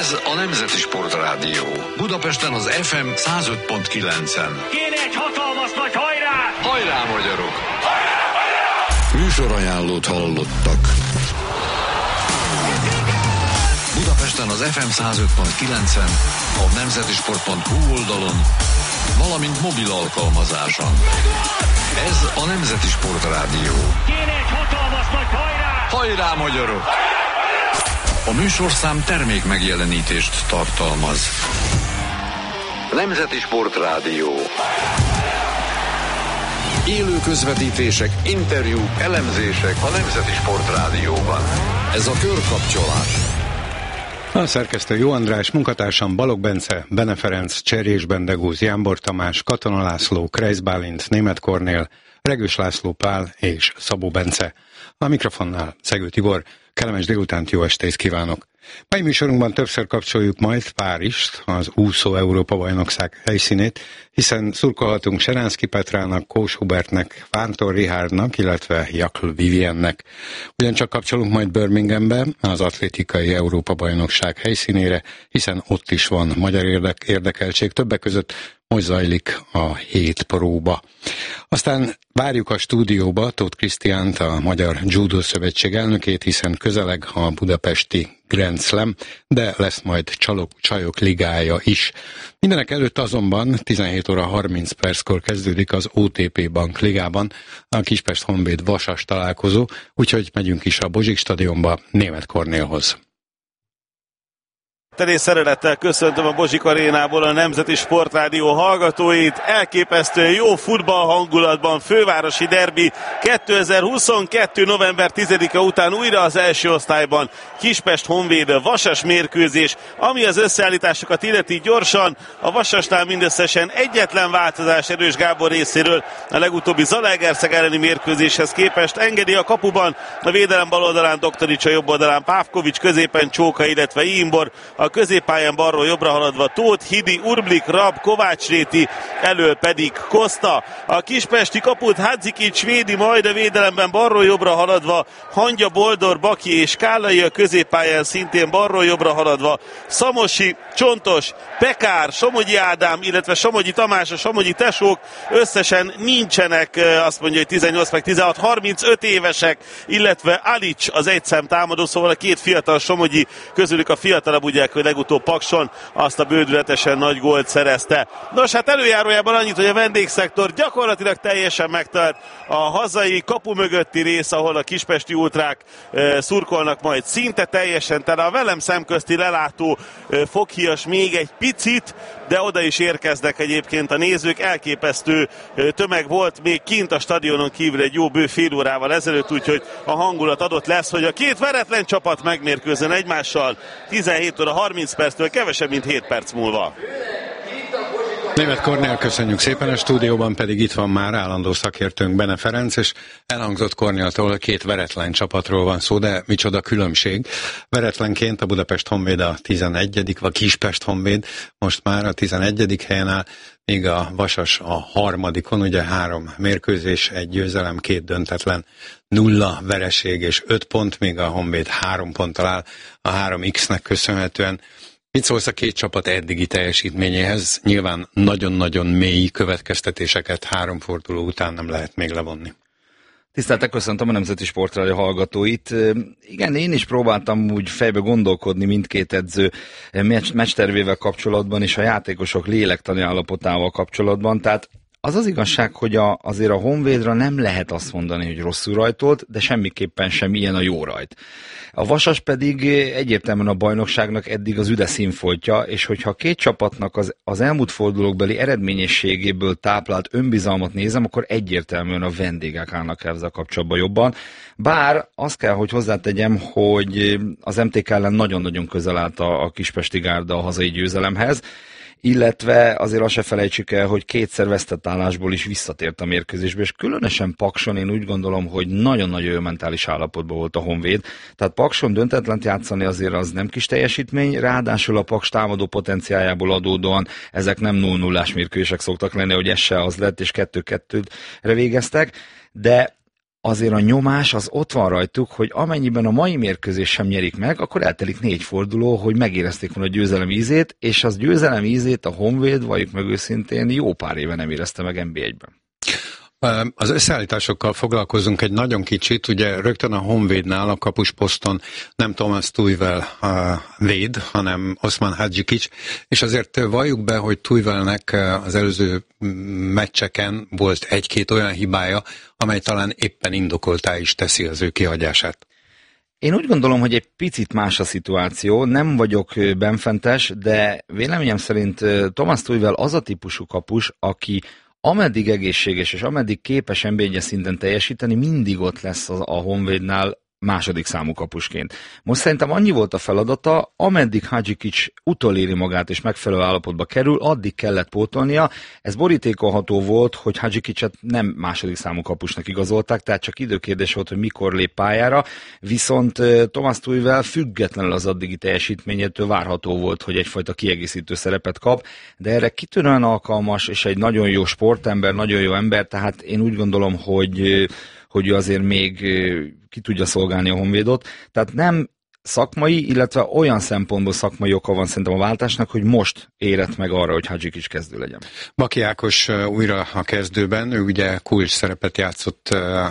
Ez a Nemzeti Sportrádió. Budapesten az FM 105.9-en. Kéne egy hatalmas nagy hajrá! Hajrá, magyarok! Műsorajánlót hallottak. Budapesten az FM 105.9-en, a nemzetisport.hu oldalon, valamint mobil alkalmazáson. Ez a Nemzeti Sportrádió. Kéne egy hatalmas nagy hajrá! Hajrá, magyarok! A műsorszám termék megjelenítést tartalmaz. Nemzeti Sportrádió. Élő közvetítések, interjúk, elemzések a Nemzeti Sportrádióban. Ez a Körkapcsolás. A szerkesztő Jó András, munkatársam Balogh Bence, Bene Ferenc, Cserés Bendegúz, Jánbor Tamás, Katona László, Kreisz Bálint, Németh Kornél, Regős László Pál és Szabó Bence. A mikrofonnál Szegő Tibor. Kellemes délutánt, jó estét kívánok! Mai műsorunkban többször kapcsoljuk majd Párizst, az úszó Európa-bajnokság helyszínét, hiszen szurkolhatunk Seránszky Petrának, Kós Hubertnek, Vántor Richardnak, illetve Jakl Viviennek. Ugyancsak kapcsolunk majd Birminghambe, az atlétikai Európa-bajnokság helyszínére, hiszen ott is van magyar érdekeltség, többek között most zajlik a 7 próba. Aztán várjuk a stúdióba Tóth Krisztiánt, a Magyar Judo Szövetség elnökét, hiszen közeleg a budapesti Grand Slam, de lesz majd Csajok Ligája is. Mindenek előtt azonban 17 óra 30 perckor kezdődik az OTP Bank Ligában a Kispest Honvéd Vasas találkozó, úgyhogy megyünk is a Bozsik stadionba Németh Kornélhoz. Terés szeretettel köszöntöm a Bozsik arénából a Nemzeti Sportrádió hallgatóit. Elképesztően jó futball hangulatban fővárosi derbi 2022. november 10-e után újra az első osztályban Kispest Honvéd Vasas mérkőzés, ami az összeállításokat illeti gyorsan. A Vasasnál mindösszesen egyetlen változás Erős Gábor részéről a legutóbbi Zalaegerszeg elleni mérkőzéshez képest. Engedi a kapuban, a védelem bal oldalán Doktorics, a jobb oldalán Pávkovics, középen Csóka, illetve Imbor. A középpályán balról jobbra haladva Tóth, Hidi, Urblik, Rab, Kovács Réti, elől pedig Koszta. A kispesti kaput Hadzikics védi, majd a védelemben balról jobbra haladva Hangya, Boldor, Baki és Kállai, a középpályán szintén balról jobbra haladva Szamosi, Csontos, Pekár, Somogyi Ádám, illetve Somogyi Tamás, a Somogyi tesók összesen nincsenek, azt mondja, hogy 18 meg 16, 35 évesek, illetve Alics az egyszám támadó, szóval a két fiatal Somogyi közülük a fiatalabb, ugye, hogy legutóbb Pakson azt a bődületesen nagy gólt szerezte. Nos, hát előjárójában annyit, hogy a vendégszektor gyakorlatilag teljesen megtelt. A hazai kapu mögötti rész, ahol a kispesti ultrák szurkolnak majd, szinte teljesen tele. A velem szemközti lelátó foghíjas még egy picit, de oda is érkeznek egyébként a nézők. Elképesztő tömeg volt még kint a stadionon kívül egy jó bő fél órával ezelőtt, úgyhogy a hangulat adott lesz, hogy a két veretlen csapat megmérkőzzen egymással 17 óra 30 perctől kevesebb, mint 7 perc múlva. Németh Kornél, köszönjük szépen, a stúdióban pedig itt van már állandó szakértőnk Bene Ferenc, és elhangzott Kornéltól, két veretlen csapatról van szó, de micsoda különbség. Veretlenként a Budapest Honvéd a 11., vagy Kispest Honvéd most már a 11. helyen áll, míg a Vasas a 3. ugye 3 mérkőzés, 1 győzelem, 2 döntetlen, 0 vereség és 5 pont, míg a Honvéd 3 ponttal áll a 3X-nek köszönhetően. Mit szólsz a két csapat eddigi teljesítményéhez? Nyilván nagyon-nagyon mély következtetéseket 3 forduló után nem lehet még levonni. Tiszteltek, köszöntöm a Nemzeti Sportrádió hallgatóit. Igen, én is próbáltam úgy fejbe gondolkodni mindkét edző meccstervével kapcsolatban és a játékosok lélektani állapotával kapcsolatban. Tehát az az igazság, hogy azért a Honvédra nem lehet azt mondani, hogy rosszul rajtolt, de semmiképpen sem ilyen a jó rajt. A Vasas pedig egyértelműen a bajnokságnak eddig az üde színfoltja, és hogyha a két csapatnak az elmúlt fordulókbeli eredményességéből táplált önbizalmat nézem, akkor egyértelműen a vendégek állnak ezzel kapcsolatban jobban. Bár azt kell, hogy hozzátegyem, hogy az MTK ellen nagyon-nagyon közel állt a kispesti gárda a hazai győzelemhez, illetve azért azt se felejtsük el, hogy 2-szer vesztett állásból is visszatért a mérkőzésbe, és különösen Pakson én úgy gondolom, hogy nagyon-nagyon jó mentális állapotban volt a Honvéd. Tehát Pakson döntetlent játszani azért az nem kis teljesítmény, ráadásul a Paks támadó potenciájából adódóan ezek nem 0-0-ás mérkőzések szoktak lenni, hogy ez se az lett, és 2-2-re végeztek, de azért a nyomás az ott van rajtuk, hogy amennyiben a mai mérkőzés sem nyerik meg, akkor eltelik 4 forduló, hogy megérezték volna a győzelem ízét, és az győzelem ízét a Honvéd, valljuk meg őszintén, jó pár éve nem érezte meg NB1-ben. Az összeállításokkal foglalkozunk egy nagyon kicsit, ugye rögtön a Honvédnál a kapusposzton nem Thomas Tuchel véd, hanem Osman Hadzsikics, és azért valljuk be, hogy Tuchelnek az előző meccseken volt 1-2 olyan hibája, amely talán éppen indokoltá is teszi az ő kihagyását. Én úgy gondolom, hogy egy picit más a szituáció, nem vagyok benfentes, de véleményem szerint Thomas Tuchel az a típusú kapus, aki ameddig egészséges és ameddig képes NB1-es szinten teljesíteni, mindig ott lesz a Honvédnál második számú kapusként. Most szerintem annyi volt a feladata, ameddig Hadzsikics utoléri magát és megfelelő állapotba kerül, addig kellett pótolnia. Ez borítékolható volt, hogy Hadzsikicset nem második számú kapusnak igazolták, tehát csak időkérdés volt, hogy mikor lép pályára, viszont Thomas Tuchel függetlenül az addigi teljesítményétől várható volt, hogy egyfajta kiegészítő szerepet kap, de erre kitűnően alkalmas, és egy nagyon jó sportember, nagyon jó ember, tehát én úgy gondolom, hogy azért még ki tudja szolgálni a Honvédot. Tehát nem szakmai, illetve olyan szempontból szakmai oka van szerintem a váltásnak, hogy most érett meg arra, hogy Hadzsikics kezdő legyen. Baki Ákos újra a kezdőben, ő ugye kulcs szerepet játszott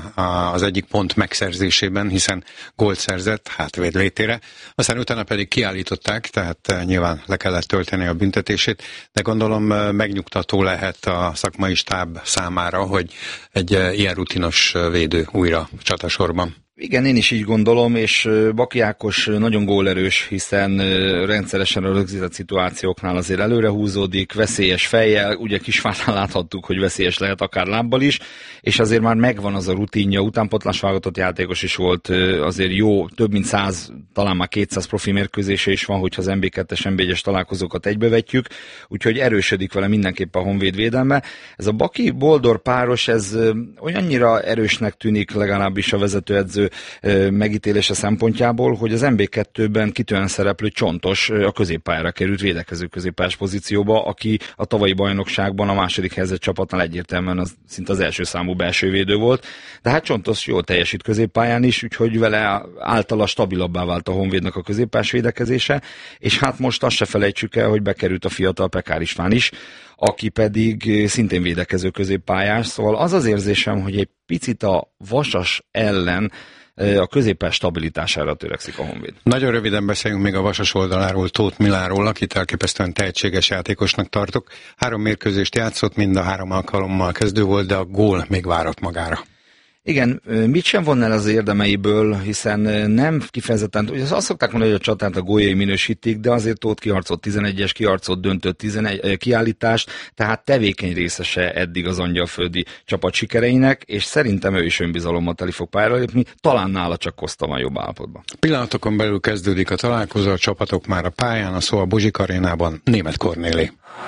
az egyik pont megszerzésében, hiszen gólt szerzett hátvéd létére, aztán utána pedig kiállították, tehát nyilván le kellett tölteni a büntetését, de gondolom megnyugtató lehet a szakmai stáb számára, hogy egy ilyen rutinos védő újra csatasorban. Igen, én is így gondolom, és Baki Ákos nagyon gólerős, hiszen rendszeresen a rögzített szituációknál azért előre húzódik, veszélyes fejjel, ugye Kisvárnál láthattuk, hogy veszélyes lehet akár lábbal is, és azért már megvan az a rutinja, utánpótlás válogatott játékos is volt, azért jó, több mint 100, talán már 200 profi mérkőzése is van, hogyha az NB2-es, NB1-es találkozókat egybevetjük, úgyhogy erősödik vele mindenképpen a Honvéd védelme. Ez a Baki-Boldor páros, ez olyannyira erősnek tűnik legalábbis a vezetőedző megítélése szempontjából, hogy az MB2-ben kitűnően szereplő Csontos a középpályára került védekező középpályás pozícióba, aki a tavalyi bajnokságban a második helyezett csapatnál egyértelműen szinte az első számú belsővédő volt, de hát Csontos jól teljesít középpályán is, úgyhogy vele általa stabilabbá vált a Honvédnak a középpályás védekezése, és hát most azt se felejtsük el, hogy bekerült a fiatal Pekár István is, aki pedig szintén védekező középpályás, szóval az az érzésem, hogy egy picit a Vasas ellen a középpályás stabilitására törekszik a Honvéd. Nagyon röviden beszéljünk még a Vasas oldaláról, Tóth Milánról, akit elképesztően tehetséges játékosnak tartok. 3 mérkőzést játszott, mind a 3 alkalommal kezdő volt, de a gól még várat magára. Igen, mit sem von el az érdemeiből, hiszen nem kifejezetten, ugye azt szokták mondani, hogy a csatát a góljai minősítik, de azért Tóth kiharcolt 11-es, kiharcolt döntött 11 kiállítást, tehát tevékeny részese eddig az angyalföldi csapat sikereinek, és szerintem ő is önbizalommal teli fog pályára lépni, talán nála csak Koszta van jobb állapotban. Pillanatokon belül kezdődik a találkozó, a csapatok már a pályán, a szó a Bozsik arénában, Németh Kornélé.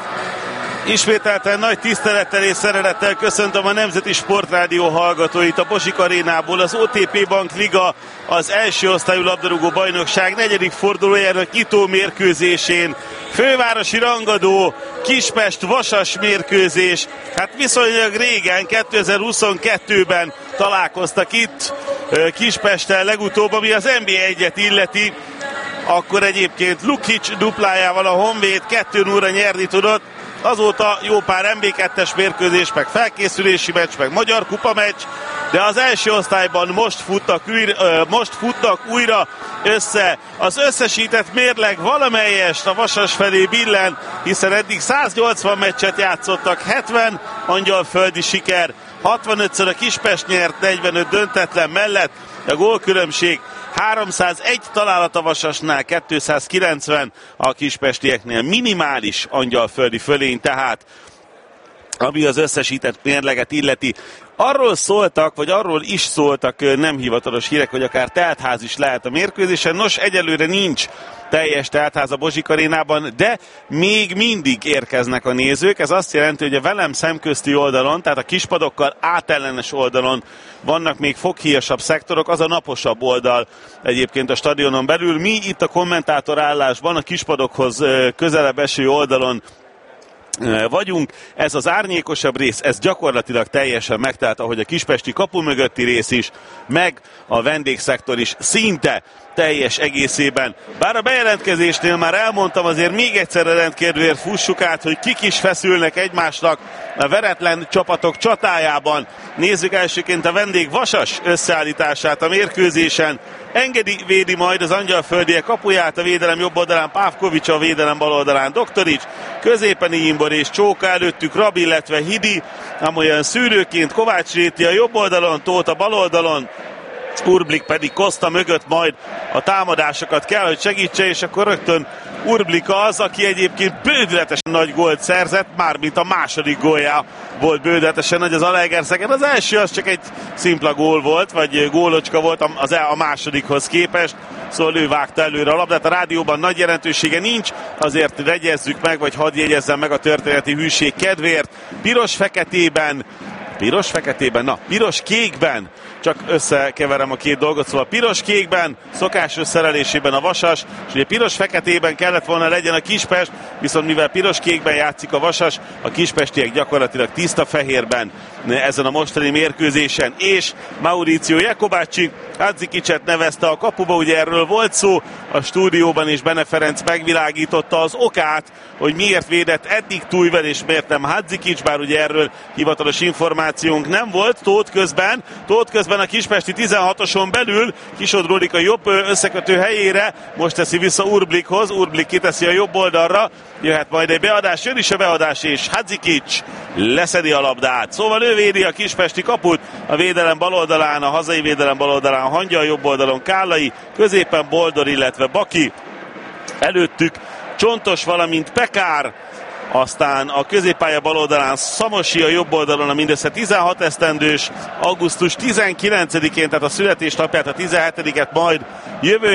Ismételten nagy tisztelettel és szeretettel köszöntöm a Nemzeti Sportrádió hallgatóit a Bozsik arénából. Az OTP Bank Liga, az első osztályú labdarúgó bajnokság 4. fordulójának nyitó mérkőzésén. Fővárosi rangadó, Kispest-Vasas mérkőzés. Hát viszonylag régen, 2022-ben találkoztak itt Kispesten legutóbb, ami az NB1-et illeti. Akkor egyébként Lukic duplájával a Honvéd 2-0-ra nyerni tudott. Azóta jó pár MB2-es mérkőzés, meg felkészülési meccs, meg Magyar Kupa meccs, de az első osztályban most futnak újra össze. Az összesített mérleg valamelyest a Vasas felé billen, hiszen eddig 180 meccset játszottak, 70 angyalföldi siker, 65-ször a Kispest nyert, 45 döntetlen mellett, a gólkülönbség 301 találat a Vasasnál, 290 a kispestieknél. Minimális angyalföldi fölény tehát, ami az összesített mérleget illeti. Arról szóltak, vagy arról is szóltak nem hivatalos hírek, hogy akár teltház is lehet a mérkőzésen. Nos, egyelőre nincs teljes teltház a Bozsik arénában, de még mindig érkeznek a nézők. Ez azt jelenti, hogy a velem szemközti oldalon, tehát a kispadokkal átellenes oldalon vannak még foghíjasabb szektorok, az a naposabb oldal egyébként a stadionon belül. Mi itt a kommentátor állásban a kispadokhoz közelebb eső oldalon vagyunk. Ez az árnyékosabb rész, ez gyakorlatilag teljesen megtelt, ahogy a kispesti kapu mögötti rész is, meg a vendégszektor is szinte teljes egészében. Bár a bejelentkezésnél már elmondtam, azért még egyszer a rendkedvéért fussuk át, hogy kik is feszülnek egymásnak a veretlen csapatok csatájában. Nézzük elsőként a vendég Vasas összeállítását a mérkőzésen. Engedi védi majd az angyalföldiek kapuját, a védelem jobb oldalán Pávkovics, a védelem bal oldalán Doktorics, középen Imbor és Csóka, előttük Rabi, illetve Hidi, amolyan szűrőként Kovács Réti a jobb oldalon, Tóth a bal oldalon, Urblik pedig Koszta mögött majd a támadásokat kell, hogy segítse, és akkor rögtön Urblik az, aki egyébként bődületesen nagy gólt szerzett, mármint a második gólja volt bődületesen nagy az Zalaegerszegen. Az első az csak egy szimpla gól volt, vagy gólocska volt a másodikhoz képest, szóval ő vágta előre a labdát. A rádióban nagy jelentősége nincs, azért jegyezzük meg, vagy hadd jegyezzem meg a történeti hűség kedvéért. Piros-kékben, csak összekeverem a két dolgot, szóval piros-kékben, szokás összerelésében a Vasas, és ugye piros-feketében kellett volna legyen a Kispest, viszont mivel piros-kékben játszik a Vasas, a kispestiek gyakorlatilag tiszta fehérben ezen a mostani mérkőzésen, és Mauricio Jakobácsi Hadzikicset nevezte a kapuba, ugye erről volt szó a stúdióban, és Bene Ferenc megvilágította az okát, hogy miért védett eddig Tujvel, és miért nem Hadzikics, bár ugye erről hivatalos információnk nem volt. Tóth közben a kispesti 16-oson belül kisodródik a jobb összekötő helyére, most teszi vissza Urblikhoz, Urblik kiteszi a jobb oldalra, jöhet majd egy beadás, jön is a beadás, és Hadzikics leszedi a labdát. Szóval ő védi a kispesti kaput, a védelem bal oldalán, a hazai védelem bal oldalán Hangyal, jobb oldalon Kállai, középen Boldor, illetve Baki, előttük Csontos, valamint Pekár, aztán a középpálya bal oldalán Szamosi, a jobb oldalon a mindössze 16 esztendős, augusztus 19-én, tehát a születésnapját, a 17-et majd jövő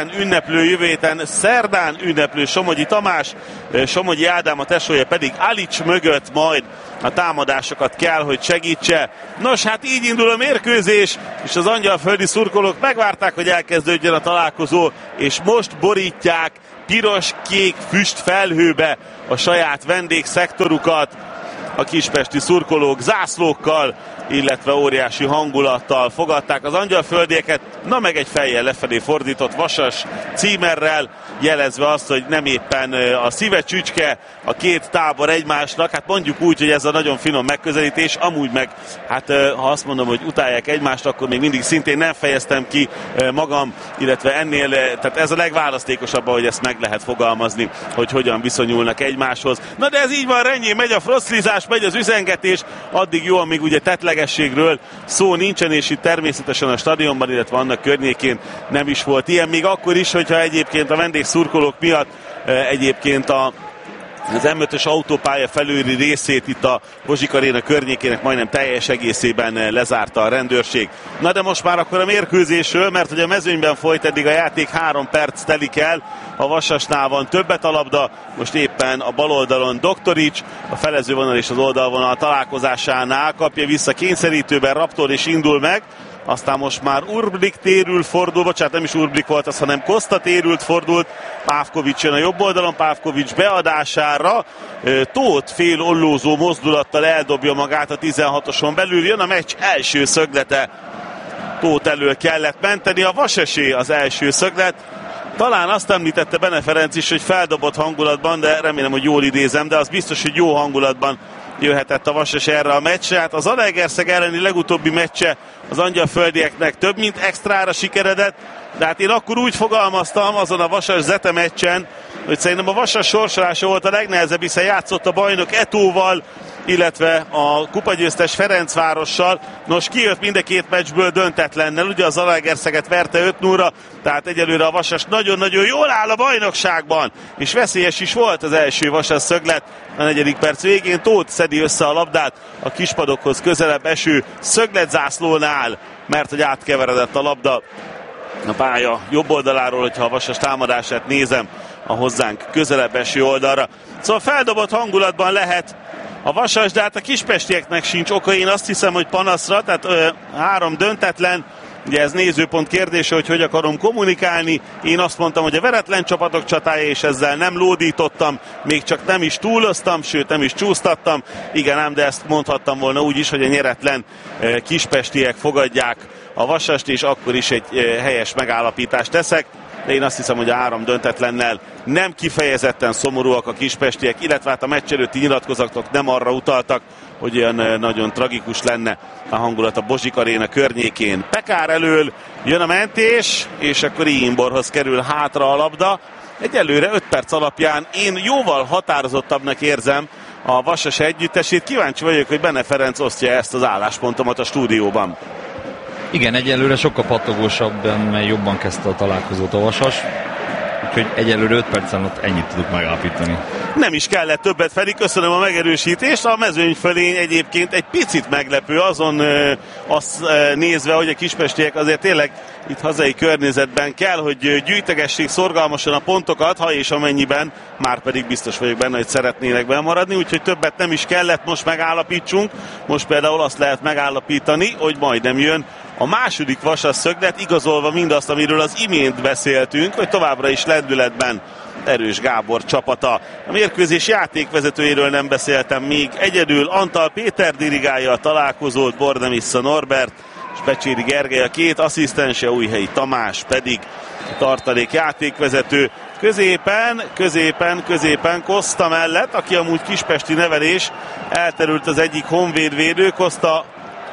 héten szerdán ünneplő Somogyi Tamás, Somogyi Ádám, a tesója pedig Alics mögött majd a támadásokat kell, hogy segítse. Nos, hát így indul a mérkőzés, és az angyalföldi szurkolók megvárták, hogy elkezdődjön a találkozó, és most borítják piros-kék füstfelhőbe a saját vendégszektorukat. A kispesti szurkolók zászlókkal, illetve óriási hangulattal fogadták az angyalföldieket, na meg egy fejjel lefelé fordított Vasas címerrel, jelezve azt, hogy nem éppen a szíve csücske a két tábor egymásnak, hát mondjuk úgy, hogy ez a nagyon finom megközelítés, amúgy meg, hát ha azt mondom, hogy utálják egymást, akkor még mindig szintén nem fejeztem ki magam, illetve ennél, tehát ez a legválasztékosabb, ahogy ezt meg lehet fogalmazni, hogy hogyan viszonyulnak egymáshoz. Na de ez így van, Renyé, megy a froclizás, megy az üzengetés, addig jó, amíg ugye tettlegességről szó nincsen, és itt természetesen a stadionban, illetve annak környékén nem is volt ilyen, még akkor is, hogyha egyébként a vendégszurkolók miatt egyébként az M5-ös autópálya felőli részét itt a Bozsik Aréna környékének majdnem teljes egészében lezárta a rendőrség. Na de most már akkor a mérkőzésről, mert hogy a mezőnyben folyt eddig a játék, 3 perc telik el, a Vasasnál van többet a labda, most éppen a bal oldalon Doktorics, a felezővonal és az oldalvonal találkozásánál kapja vissza kényszerítőben Raptor és indul meg. Aztán most már Urblik térül, fordul, bocsánat, nem is Urblik volt az, hanem Koszta térült, fordult, Pávkovics jön a jobb oldalon, Pávkovics beadására, Tóth fél ollózó mozdulattal eldobja magát a 16-oson belül, jön a meccs első szöglete, Tóth elől kellett menteni, a Vasasé az első szöglet, talán azt említette Bene Ferenc is, hogy feldobott hangulatban, de remélem, hogy jól idézem, de az biztos, hogy jó hangulatban jöhetett a Vasas erre a meccsre. Hát az Zalaegerszeg elleni legutóbbi meccse az angyalföldieknek több mint extrára sikeredett, de hát én akkor úgy fogalmaztam azon a Vasas Zete meccsen, hogy szerintem a Vasas sorsolása volt a legnehezebb, hiszen játszott a bajnok Etóval, illetve a kupagyőztes Ferencvárossal. Nos, kijött mind a két meccsből döntetlennel, ugye a Zalaegerszeget verte 5-0-ra, tehát egyelőre a Vasas nagyon-nagyon jól áll a bajnokságban, és veszélyes is volt az első Vasas szöglet. A 4. perc végén Tóth szedi össze a labdát a kispadokhoz közelebb eső szögletzászlónál, mert hogy átkeveredett a labda a pálya jobb oldaláról, hogyha a Vasas támadását nézem, a hozzánk közelebb eső oldalra. Szóval feldobott hangulatban lehet a Vasas, de hát a kispestieknek sincs oka, én azt hiszem, hogy panaszra, tehát 3 döntetlen, Ugye ez nézőpont kérdése, hogy akarom kommunikálni. Én azt mondtam, hogy a veretlen csapatok csatája, és ezzel nem lódítottam, még csak nem is túloztam, sőt nem is csúsztattam. Igen ám, de ezt mondhattam volna úgy is, hogy a nyeretlen kispestiek fogadják a Vasast, és akkor is egy helyes megállapítást teszek. De én azt hiszem, hogy a 3 döntetlennel nem kifejezetten szomorúak a kispestiek, illetve hát a meccs előtti nyilatkozatok nem arra utaltak, hogy olyan nagyon tragikus lenne a hangulat a Bozsik Aréna környékén. Pekár elől jön a mentés, és akkor Iimborhoz kerül hátra a labda. Egyelőre 5 perc alapján én jóval határozottabbnak érzem a Vasas együttesét. Kíváncsi vagyok, hogy Bene Ferenc osztja ezt az álláspontomat a stúdióban. Igen, egyelőre sokkal pattogósabban, mert jobban kezdte a találkozót a Vasas. Úgyhogy egyelőre 5 percen ott ennyit tudok megállapítani. Nem is kellett többet, Feri, köszönöm a megerősítést. A mezőnyfölény egyébként egy picit meglepő, azon azt nézve, hogy a kispestiek azért tényleg itt hazai környezetben kell, hogy gyűjtegessék szorgalmasan a pontokat, ha és amennyiben, már pedig biztos vagyok benne, hogy szeretnének bemaradni, úgyhogy többet nem is kellett most megállapítsunk. Most például azt lehet megállapítani, hogy majdnem jön a második Vasas szöglet, igazolva mindazt, amiről az imént beszéltünk, hogy továbbra is lendületben Erős Gábor csapata. A mérkőzés játékvezetőjéről nem beszéltem még. Egyedül Antal Péter dirigálja a találkozót, Bordemissza Norbert és Becséri Gergely a 2 asszisztense, Újhelyi Tamás pedig tartalék játékvezető. Középen Koszta mellett, aki amúgy kispesti nevelés, elterült az egyik honvédvédő, Koszta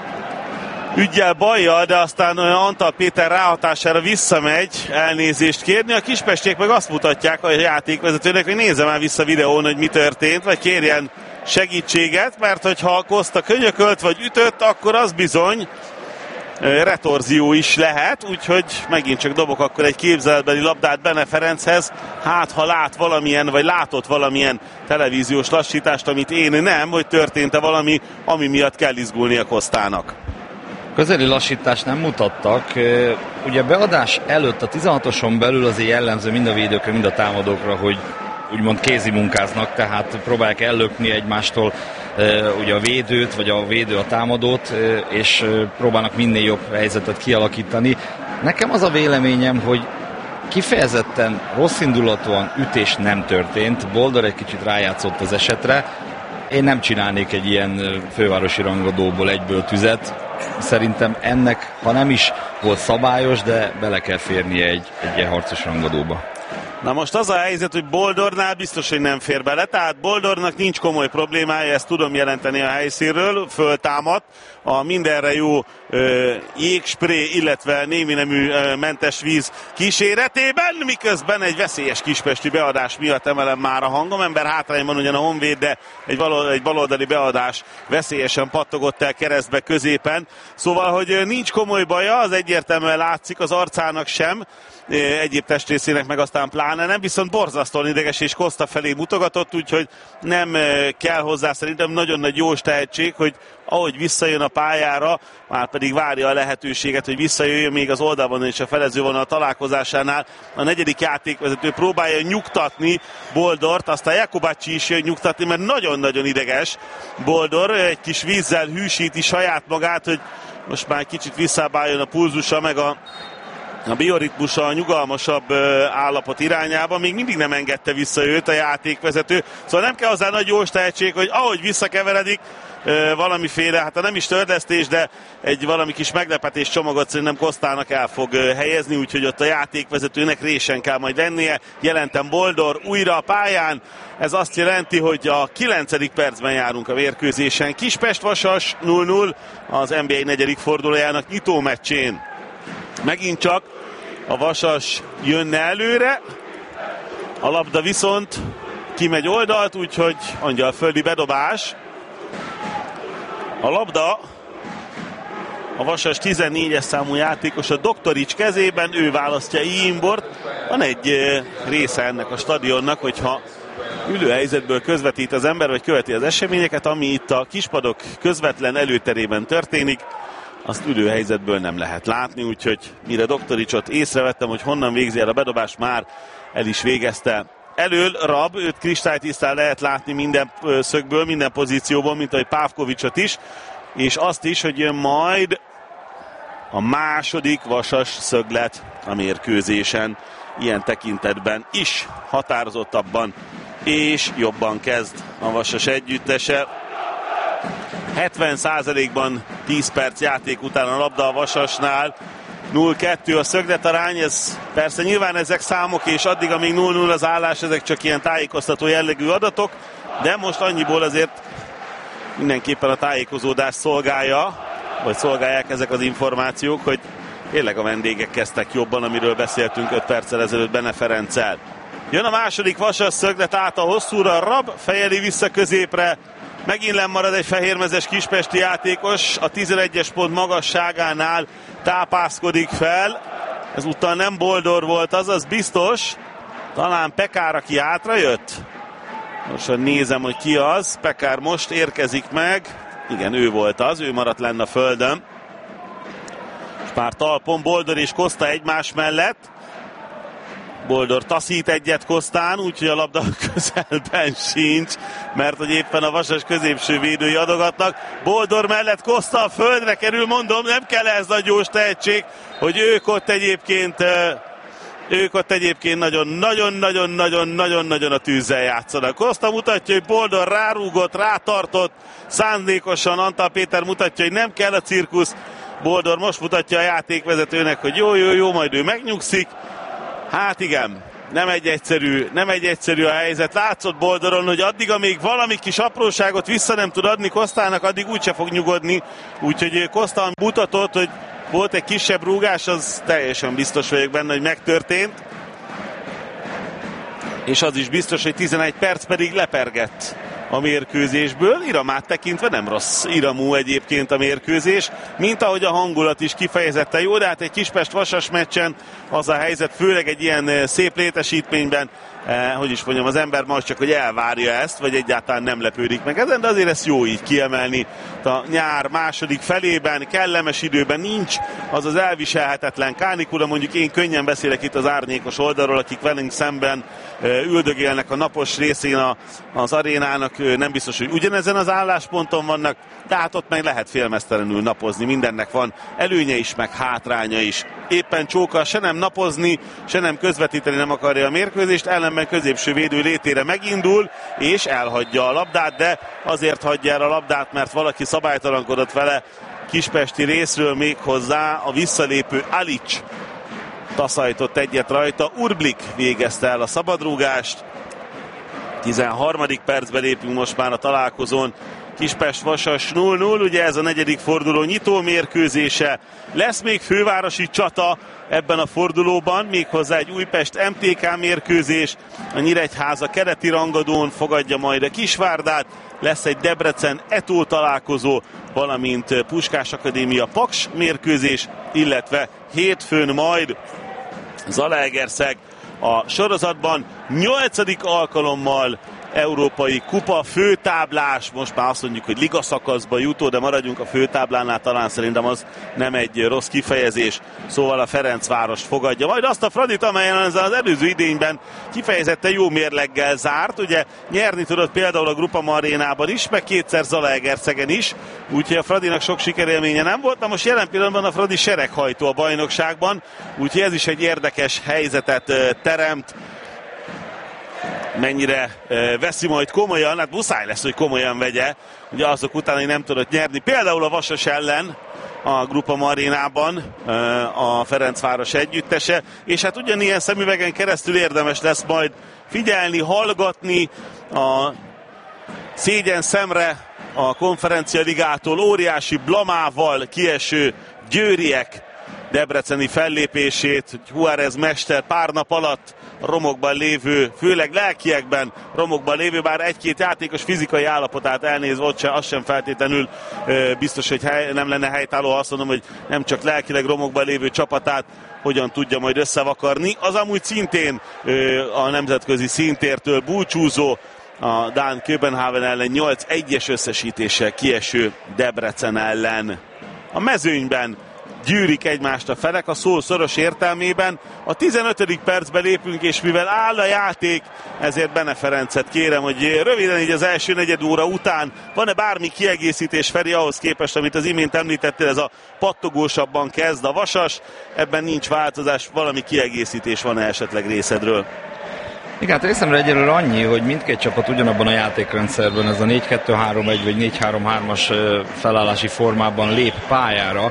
üggyel bajjal, de aztán Antal Péter ráhatására visszamegy elnézést kérni. A kispestiek meg azt mutatják a játékvezetőnek, hogy nézze már vissza videón, hogy mi történt, vagy kérjen segítséget, mert hogyha Koszta könyökölt vagy ütött, akkor az bizony retorzió is lehet, úgyhogy megint csak dobok akkor egy képzeletbeli labdát Bene Ferenchez, hát ha lát valamilyen, vagy látott valamilyen televíziós lassítást, amit én nem, hogy történt-e valami, ami miatt kell izgulni a Kosztának. Közeli lassítást nem mutattak. Ugye beadás előtt a 16-oson belül azért jellemző mind a védőkre, mind a támadókra, hogy úgymond kézi munkáznak, tehát próbálják ellökni egymástól ugye a védőt, vagy a védő a támadót, és próbálnak minél jobb helyzetet kialakítani. Nekem az a véleményem, hogy kifejezetten rosszindulatúan ütés nem történt. Boldor egy kicsit rájátszott az esetre. Én nem csinálnék egy ilyen fővárosi rangadóból egyből tüzet. Szerintem ennek, ha nem is volt szabályos, de bele kell férnie egy ilyen harcos rangadóba. Na most az a helyzet, hogy Boldornál biztos, hogy nem fér bele, tehát Boldornak nincs komoly problémája, ezt tudom jelenteni a helyszínről, föltámadt a mindenre jó jégspré, illetve némi nemű mentes víz kíséretében, miközben egy veszélyes kispesti beadás miatt emelem már a hangom, ember hátrányban ugyan a Honvéd, de egy baloldali beadás veszélyesen pattogott el keresztbe középen, szóval, hogy nincs komoly baja, az egyértelműen látszik az arcának sem, egyéb testrészének meg aztán pláne nem, viszont borzasztóan ideges és Koszta felé mutogatott, úgyhogy nem kell hozzá szerintem nagyon nagy jós tehetség, hogy ahogy visszajön a pályára, már pedig várja a lehetőséget, hogy visszajöjjön még az oldalon és a felezővonal találkozásánál. A negyedik játékvezető próbálja nyugtatni Boldort, aztán Jakubacsi is jön nyugtatni, mert nagyon-nagyon ideges Boldor, egy kis vízzel hűsíti saját magát, hogy most már kicsit visszábbáljon a pulzusa, meg a bioritmusa a nyugalmasabb állapot irányába, még mindig nem engedte vissza őt a játékvezető, szóval nem kell hozzá nagy jós tehetség, hogy ahogy visszakeveredik, valamiféle, hát nem is tördesztés, de egy valami kis meglepetés csomagot szerintem Kosztának el fog helyezni, úgyhogy ott a játékvezetőnek résen kell majd lennie. Jelentem Boldor újra a pályán, ez azt jelenti, hogy a 9. percben járunk a mérkőzésen. Kispest-Vasas 0-0 az NBA 4. fordulójának nyitó meccsén. Megint csak a Vasas jönne előre, a labda viszont kimegy oldalt, úgyhogy angyalföldi bedobás. A labda a Vasas 14-es számú játékos a Doktorics kezében, ő választja Iimbort. Van egy része ennek a stadionnak, hogyha ülő helyzetből közvetít az ember, vagy követi az eseményeket, ami itt a kispadok közvetlen előterében történik, azt ülő helyzetből nem lehet látni, úgyhogy mire Doktoricsot észrevettem, hogy honnan végzi el a bedobást, már el is végezte. Elől Rab, őt kristálytisztán lehet látni minden szögből, minden pozícióból, mint ahogy Pávkovicsot is, és azt is, hogy jön majd a második Vasas szöglet a mérkőzésen. Ilyen tekintetben is határozottabban és jobban kezd a Vasas együttese. 70%-ban 10 perc játék után a labda a Vasasnál. 0-2 a szögletarány, ez persze nyilván ezek számok, és addig, amíg 0-0 az állás, ezek csak ilyen tájékoztató jellegű adatok, de most annyiból azért mindenképpen a tájékozódás szolgálja, vagy szolgálják ezek az információk, hogy tényleg a vendégek kezdtek jobban, amiről beszéltünk 5 perccel ezelőtt Bene Ferenccel. Jön a második Vasas szöglet át a hosszúra, Rab fejeli vissza középre, megint lemarad egy fehérmezes kispesti játékos, a 11-es pont magasságánál tápászkodik fel. Ezúttal nem Boldor volt, azaz biztos, talán Pekár, aki hátrajött. Most nézem, hogy ki az. Pekár most érkezik meg. Igen, ő volt az, ő maradt lenne a földön. És pár talpon Boldor és Costa egymás mellett. Boldor taszít egyet Costán, úgyhogy a labda közelben sincs, mert hogy éppen a Vasas középső védői adogatnak. Boldor mellett Costa a földre kerül, mondom, nem kell ez nagy gyors tehetség, hogy ők ott egyébként nagyon-nagyon a tűzzel játszanak. Costa mutatja, hogy Boldor rárúgott, rátartott, szándékosan Antal Péter mutatja, hogy nem kell a cirkusz. Boldor most mutatja a játékvezetőnek, hogy jó, majd ő megnyugszik. Hát igen, nem egy egyszerű a helyzet. Látszott Boldoron, hogy addig, amíg valami kis apróságot vissza nem tud adni Costának, addig úgyse fog nyugodni. Úgyhogy Costa mutatott, hogy volt egy kisebb rúgás, az teljesen biztos vagyok benne, hogy megtörtént. És az is biztos, hogy 11 perc pedig lepergett a mérkőzésből. Iramát tekintve nem rossz iramú egyébként a mérkőzés, mint ahogy a hangulat is kifejezetten jó, de hát egy Kispest-Vasas meccsen az a helyzet, főleg egy ilyen szép létesítményben, hogy is mondjam, az ember most csak, hogy elvárja ezt, vagy egyáltalán nem lepődik meg ezen, de azért ezt jó így kiemelni. A nyár második felében, kellemes időben nincs az az elviselhetetlen kánikula, mondjuk én könnyen beszélek itt az árnyékos oldalról, akik velünk szemben üldögélnek a napos részén az arénának, nem biztos, hogy ugyanezen az állásponton vannak, de hát ott meg lehet félmeztelenül napozni, mindennek van előnye is, meg hátránya is. Éppen Csóka se nem napozni, se nem közvetíteni nem akarja a mérkőzést, ellenben középső védő létére megindul, és elhagyja a labdát, de azért hagyja el a labdát, mert valaki szabálytalankodott vele kispesti részről, még hozzá a visszalépő Alic taszajtott egyet rajta. Urblik végezte el a szabadrúgást. 13. percben lépünk most már a találkozón. Kispest-Vasas 0-0, ugye ez a negyedik forduló nyitó mérkőzése. Lesz még fővárosi csata ebben a fordulóban, méghozzá egy Újpest MTK mérkőzés. A Nyíregyháza keleti rangadón fogadja majd a Kisvárdát. Lesz egy Debrecen-Etó találkozó, valamint Puskás Akadémia Paks mérkőzés, illetve hétfőn majd Zalaegerszeg a sorozatban 8. alkalommal európai kupa főtáblás, most már azt mondjuk, hogy ligaszakaszba jutó, de maradjunk a főtáblánál, talán szerintem az nem egy rossz kifejezés, szóval a Ferencvárost fogadja. Majd azt a Fradit, amelyen az előző idényben kifejezetten jó mérleggel zárt, ugye nyerni tudott például a Grupama arénában is, meg kétszer Zalaegerszegen is, úgyhogy a Fradinak sok sikerélménye nem volt, de most jelen pillanatban a Fradi sereghajtó a bajnokságban, úgyhogy ez is egy érdekes helyzetet teremt. Mennyire veszi majd komolyan, hát muszáj lesz, hogy komolyan vegye, ugye azok után, hogy nem tudott nyerni, például a Vasas ellen a Grupama arénában a Ferencváros együttese, és hát ugyanilyen szemüvegen keresztül érdemes lesz majd figyelni, hallgatni a szégyen szemre a Konferencia Ligától óriási blamával kieső győriek debreceni fellépését, hogy Juárez mester pár nap alatt romokban lévő, főleg lelkiekben romokban lévő, bár egy-két játékos fizikai állapotát elnézve, ott sem, az sem feltétlenül biztos, hogy nem lenne helytálló, azt mondom, hogy nem csak lelkileg romokban lévő csapatát hogyan tudja majd összevakarni. Az amúgy szintén a nemzetközi szintértől búcsúzó, a Dán Köbenháven ellen 8-1-es összesítéssel kieső Debrecen ellen. A mezőnyben gyűrik egymást a felek a szó szoros értelmében. A 15. percbe lépünk, és mivel áll a játék, ezért Bene Ferencet kérem, hogy röviden így az első negyed óra után van-e bármi kiegészítés, Feri, ahhoz képest, amit az imént említettél, ez a pattogósabban kezd a Vasas, ebben nincs változás, valami kiegészítés van-e esetleg részedről? Igen, hát részemre egyelőre annyi, hogy mindkét csapat ugyanabban a játékrendszerben, ez a 4-2-3-1 vagy 4-3-3-as felállási formában lép pályára,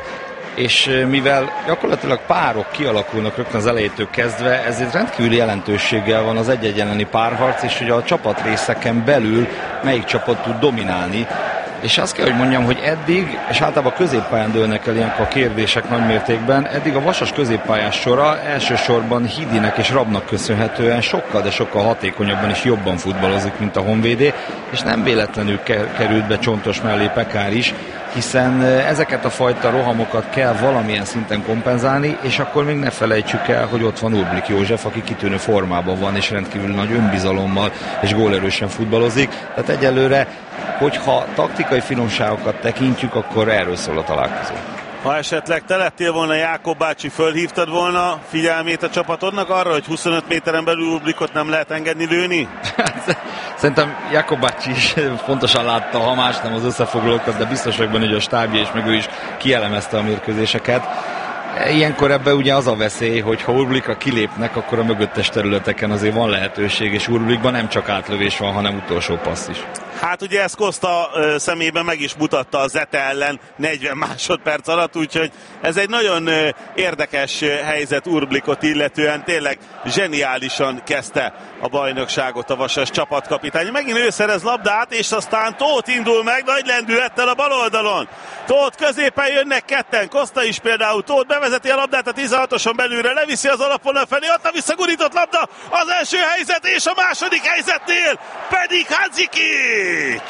és mivel gyakorlatilag párok kialakulnak rögtön az elejétől kezdve, ezért rendkívüli jelentőséggel van az egy-egy elleni párharc, és hogy a csapatrészeken belül melyik csapat tud dominálni. És azt kell, hogy mondjam, hogy eddig, és általában középpályán dőlnek el ilyenkor a kérdések nagymértékben, eddig a Vasas középpályás sora elsősorban Hidinek és Rabnak köszönhetően sokkal, de sokkal hatékonyabban és jobban futballozik, mint a Honvédé, és nem véletlenül került be Csontos mellé Pekár is, hiszen ezeket a fajta rohamokat kell valamilyen szinten kompenzálni, és akkor még ne felejtsük el, hogy ott van Urblik József, aki kitűnő formában van, és rendkívül nagy önbizalommal és gólerősen futballozik. Tehát egyelőre, hogyha taktikai finomságokat tekintjük, akkor erről szól a találkozó. Ha esetleg te lettél volna Jákob bácsi, fölhívtad volna figyelmét a csapatodnak arra, hogy 25 méteren belül Urblikot nem lehet engedni lőni? Szerintem Jákob bácsi is pontosan látta, ha más nem az összefoglalókat, de biztos vagyok benne, hogy a stábja és meg ő is kielemezte a mérkőzéseket. Ilyenkor ebben ugye az a veszély, hogy ha Urblikra kilépnek, akkor a mögöttes területeken azért van lehetőség, és Urblikban nem csak átlövés van, hanem utolsó passz is. Hát ugye ezt Costa szemében meg is mutatta a Zete ellen 40 másodperc alatt, úgyhogy ez egy nagyon érdekes helyzet Urblikot illetően, tényleg zseniálisan kezdte a bajnokságot a Vasas csapatkapitány. Megint ő szerez labdát, és aztán Tóth indul meg nagy lendülettel a bal oldalon. Tóth középen jönnek ketten, Costa is például, Tóth bevezeti a labdát a 16-oson belülre, leviszi az alapvonal felé, ott a visszagurított labda, az első helyzet, és a második helyzetnél pedig Hadzsikics!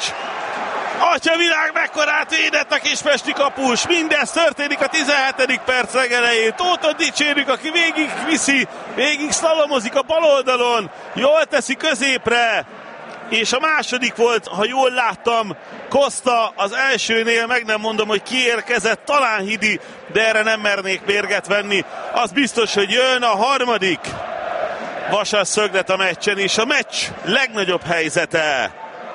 Atyavilág, mekkorát védett a kispesti kapus, mindez történik a 17. perc legelején. Tóthot dicsérjük, aki végig viszi, végig szlalomozik a bal oldalon, jól teszi középre, és a második volt, ha jól láttam, Costa, az elsőnél meg nem mondom, hogy kiérkezett, talán Hidi, de erre nem mernék mérget venni. Az biztos, hogy jön a harmadik Vasas szöglet a meccsen, és a meccs legnagyobb helyzete.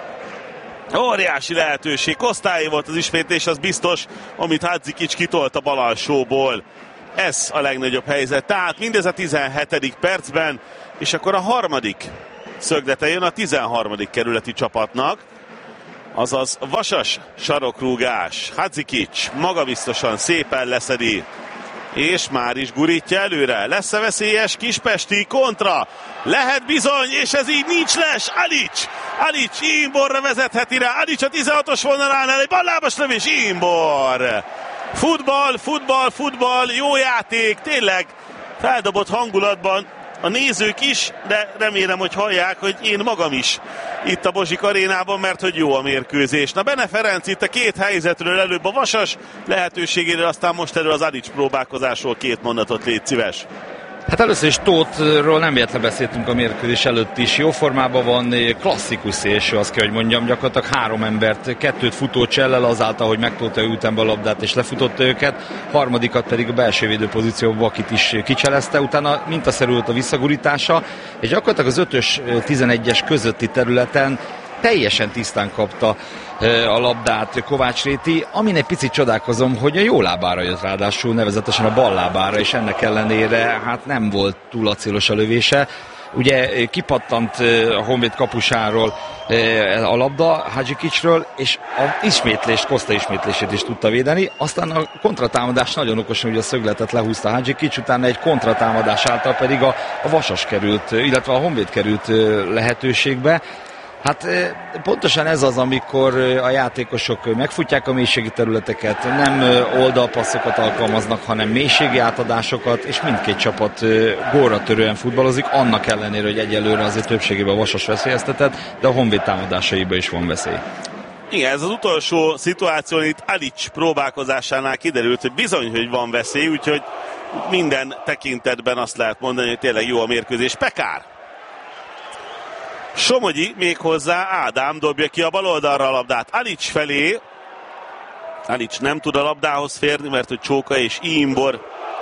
Óriási lehetőség, Costáé volt az ismétlés, az biztos, amit Hadzsikics kitolt a bal alsóból. Ez a legnagyobb helyzet, tehát mindez a 17. percben, és akkor a harmadik szöglete jön a 13. kerületi csapatnak, azaz Vasas sarokrúgás. Hadzsikics magabiztosan szépen leszedi, és már is gurítja előre. Lesz-e veszélyes kispesti kontra? Lehet bizony, és ez így nincs les. Alics Imborra vezetheti rá. Alics a 16-os vonalánál, egy ballábas lövés, Imbor. Futball, jó játék, tényleg feldobott hangulatban a nézők is, de remélem, hogy hallják, hogy én magam is itt a Bozsik arénában, mert hogy jó a mérkőzés. Na, Bene Ferenc itt a két helyzetről, előbb a Vasas lehetőségéről, aztán most erről az Alics próbálkozásról két mondatot légy szíves. Hát először is Tóthról nem véletlenül beszéltünk a mérkőzés előtt is. Jó formában van, klasszikus szélső, azt kell, hogy mondjam, gyakorlatilag három embert, kettőt futó csellel azáltal, hogy megtolta ütembe a labdát és lefutotta őket, harmadikat pedig a belső védő pozícióban Vakit is kicselezte, utána mintaszerű volt a visszagurítása, és gyakorlatilag az 5-ös 11-es közötti területen teljesen tisztán kapta a labdát Kovács Réti, amin egy picit csodálkozom, hogy a jó lábára jött ráadásul, nevezetesen a bal lábára, és ennek ellenére hát nem volt túl acélos a lövése. Ugye kipattant a Honvéd kapusáról a labda Hadzsikicsről, és a ismétlést, Costa ismétlését is tudta védeni, aztán a kontratámadás nagyon okosan, hogy a szögletet lehúzta Hadzsikics, utána egy kontratámadás által pedig a Vasas került, illetve a Honvéd került lehetőségbe. Hát pontosan ez az, amikor a játékosok megfutják a mélységi területeket, nem oldalpasszokat alkalmaznak, hanem mélységi átadásokat, és mindkét csapat gólra törően futballozik, annak ellenére, hogy egyelőre azért többségében a Vasas veszélyeztetett, de a Honvéd támadásaiban is van veszély. Igen, ez az utolsó szituáció, itt Alics próbálkozásánál kiderült, hogy bizony, hogy van veszély, úgyhogy minden tekintetben azt lehet mondani, hogy tényleg jó a mérkőzés. Pekár! Somogyi, méghozzá Ádám dobja ki a bal oldalra a labdát Alics felé. Alics nem tud a labdához férni, mert hogy Csóka és Imbor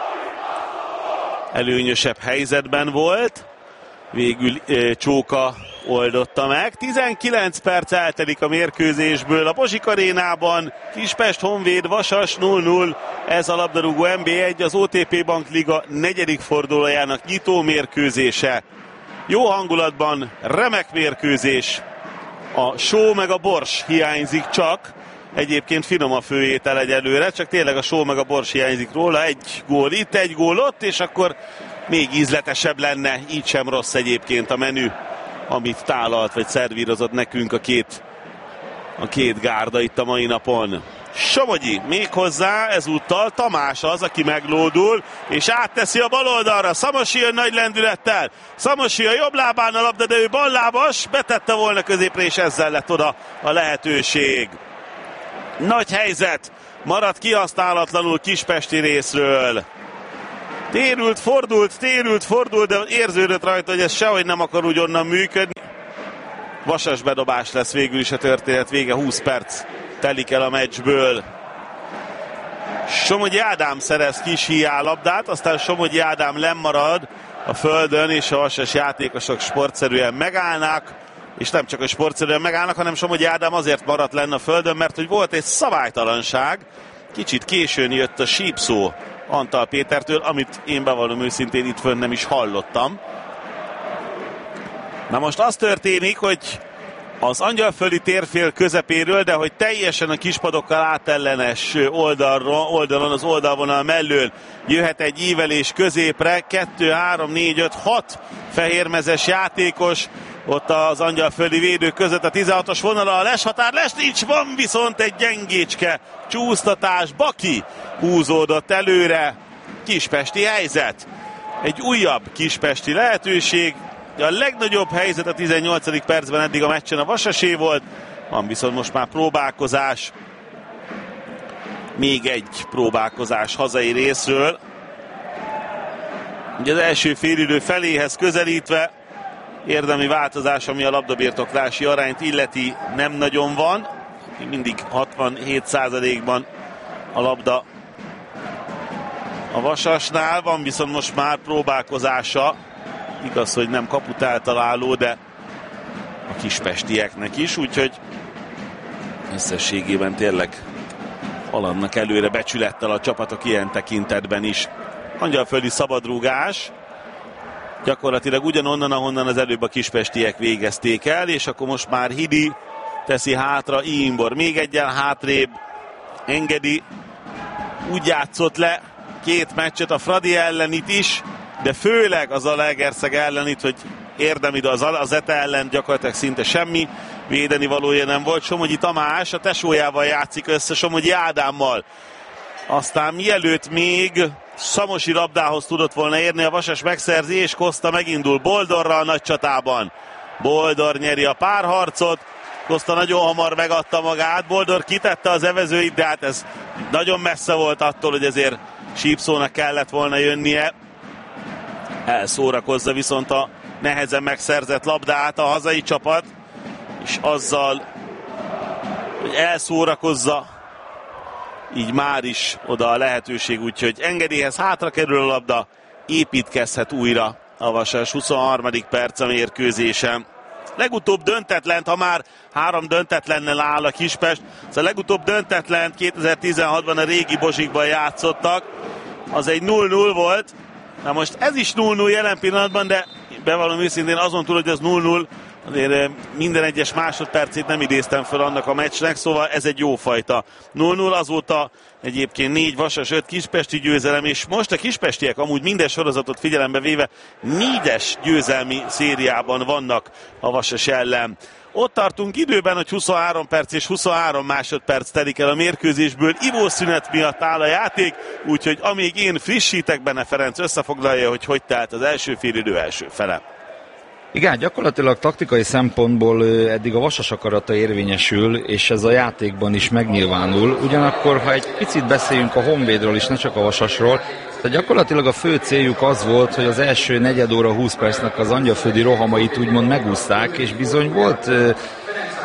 előnyösebb helyzetben volt. Végül Csóka oldotta meg. 19 perc eltelik a mérkőzésből. A Bozsik arénában Kispest Honvéd Vasas 0-0. Ez a labdarúgó NB1, az OTP Bank Liga 4. fordulójának nyitó mérkőzése. Jó hangulatban, remek mérkőzés. A só meg a bors hiányzik csak. Egyébként finom a főétel egyelőre, csak tényleg a só meg a bors hiányzik róla. Egy gól itt, egy gól ott, és akkor még ízletesebb lenne. Így sem rossz egyébként a menü, amit tálalt vagy szervírozott nekünk a két gárda itt a mai napon. Somogyi méghozzá ezúttal Tamás az, aki meglódul, és átteszi a bal oldalra. Szamosi jön nagy lendülettel. Szamosi a jobb lábán a labda, de ő ballábas, betette volna középre, és ezzel lett oda a lehetőség. Nagy helyzet, maradt kihasználatlanul kispesti részről. Térült, fordult, de érződött rajta, hogy ez sehogy nem akar úgy onnan működni. Vasas bedobás lesz végül is a történet vége, 20 perc telik el a meccsből. Somogyi Ádám szerez kis híjálabdát, aztán Somogyi Ádám lemarad a földön, és a vasas játékosok sportszerűen megállnak, és nem csak a sportszerűen megállnak, hanem Somogyi Ádám azért maradt lenne a földön, mert hogy volt egy szabálytalanság, kicsit későn jött a sípszó Antal Pétertől, amit én bevallom őszintén itt fönn nem is hallottam. Na most az történik, hogy az Angyalföldi térfél közepéről, de hogy teljesen a kispadokkal átellenes oldalon, az oldalvonal mellől jöhet egy ívelés középre, 2, 3, 4, 5, 6 fehérmezes játékos, ott az Angyalföldi védők között a 16-os vonala, a leshatár, nincs, van viszont egy gyengécske csúsztatás, Baki húzódott előre, kispesti helyzet, egy újabb kispesti lehetőség. A legnagyobb helyzet a 18. percben eddig a meccsen a Vasasé volt, van viszont most már próbálkozás, még egy próbálkozás hazai részről. Ugye az első félidő feléhez közelítve érdemi változás, ami a labdabirtoklási arányt illeti, nem nagyon van, mindig 67%-ban a labda a Vasasnál, van viszont most már próbálkozása. Igaz, hogy nem kaput eltaláló, de a kispestieknek is, úgyhogy összességében tényleg haladnak előre becsülettel a csapatok ilyen tekintetben is. Angyalföldi szabadrúgás, gyakorlatilag ugyanonnan, ahonnan az előbb a kispestiek végezték el, és akkor most már Hidi teszi hátra, Imbor még egyen hátrébb, Engedi úgy játszott le két meccset, a Fradi ellenit is, de főleg az Zalaegerszeg ellenit, hogy érdemi, de az ETA ellen gyakorlatilag szinte semmi védeni valója nem volt. Somogyi Tamás a tesójával játszik össze, Somogyi Ádámmal. Aztán mielőtt még Szamosi labdához tudott volna érni, a Vasas megszerzi, és Koszta megindul Boldorra a nagy csatában. Boldor nyeri a párharcot, Koszta nagyon hamar megadta magát, Boldor kitette az evezőit, de hát ez nagyon messze volt attól, hogy ezért sípszónak kellett volna jönnie. Elszórakozza viszont a nehezen megszerzett labdát a hazai csapat, és azzal, hogy elszórakozza, így már is oda a lehetőség, úgyhogy Engedélyhez hátra kerül a labda, építkezhet újra a Vasas. 23. perc a mérkőzésen. Legutóbb döntetlent, ha már 3 döntetlennel áll a Kispest, a legutóbb döntetlent 2016-ban a régi Bozsikban játszottak, az egy 0-0 volt. Na most ez is 0-0 jelen pillanatban, de bevallom őszintén azon túl, hogy az 0-0, azért minden egyes másodpercét nem idéztem fel annak a meccsnek, szóval ez egy jó fajta 0-0, azóta egyébként 4 Vasas, 5 kispesti győzelem, és most a kispestiek amúgy minden sorozatot figyelembe véve 4-es győzelmi szériában vannak a Vasas ellen. Ott tartunk időben, hogy 23 perc és 23 másodperc telik el a mérkőzésből. Ivószünet miatt áll a játék, úgyhogy amíg én frissítek, Bene Ferenc összefoglalja, hogy telt az első félidő első fele. Igen, gyakorlatilag taktikai szempontból eddig a Vasas akarata érvényesül, és ez a játékban is megnyilvánul. Ugyanakkor, ha egy picit beszéljünk a Honvédról is, ne csak a Vasasról, tehát gyakorlatilag a fő céljuk az volt, hogy az első negyed óra 20 percnek az angyalföldi rohamait úgymond megúszták, és bizony volt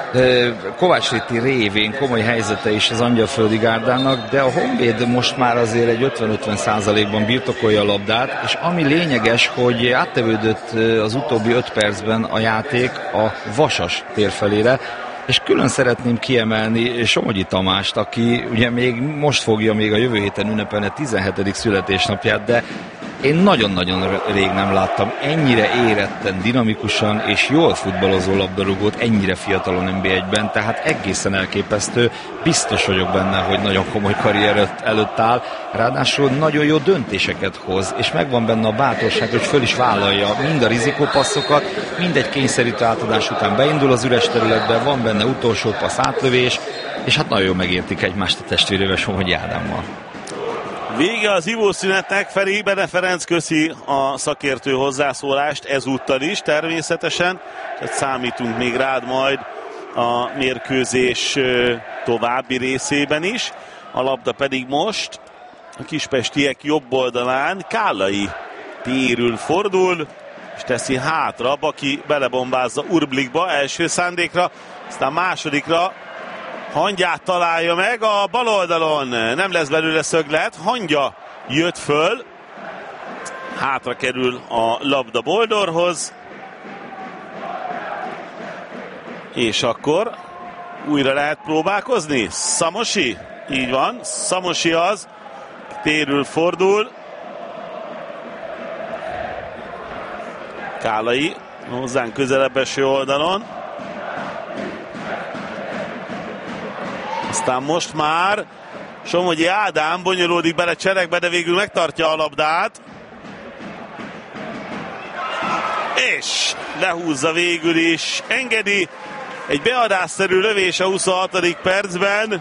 Kovács Ritti révén komoly helyzete is az Angyalföldi Gárdának, de a Honvéd most már azért egy 50-50%-ban birtokolja a labdát, és ami lényeges, hogy áttevődött az utóbbi 5 percben a játék a Vasas térfelére, és külön szeretném kiemelni Somogyi Tamást, aki ugye még most fogja még a jövő héten ünnepelni a 17. születésnapját, de én nagyon-nagyon rég nem láttam ennyire éretten, dinamikusan és jól futballozó labdarúgót ennyire fiatalon NB1-ben, tehát egészen elképesztő. Biztos vagyok benne, hogy nagyon komoly karrier előtt áll, ráadásul nagyon jó döntéseket hoz, és megvan benne a bátorság, hogy föl is vállalja mind a rizikópasszokat, mind egy kényszerítő átadás után beindul az üres területbe, van benne utolsó passz átlövés, és hát nagyon jól megértik egymást a testvérével, Somogyi Ádámmal. Vége az ivószünetnek, Feri, Bene Ferenc köszi a szakértő hozzászólást ezúttal is természetesen, tehát számítunk még rád majd a mérkőzés további részében is. A labda pedig most a kispestiek jobb oldalán Kállai térül fordul, és teszi hátra, Baki belebombázza Urblikba első szándékra, aztán másodikra Hangyát találja meg a bal oldalon, nem lesz belőle szöglet, Hangya jött föl, hátra kerül a labda Boldorhoz, és akkor újra lehet próbálkozni. Szamosi, így van, Szamosi az, térül fordul, Kállai hozzánk közelebb eső oldalon, aztán most már Somogyi Ádám bonyolódik bele cserekbe, de végül megtartja a labdát. És lehúzza végül is. Engedi egy beadásszerű lövés a 26. percben.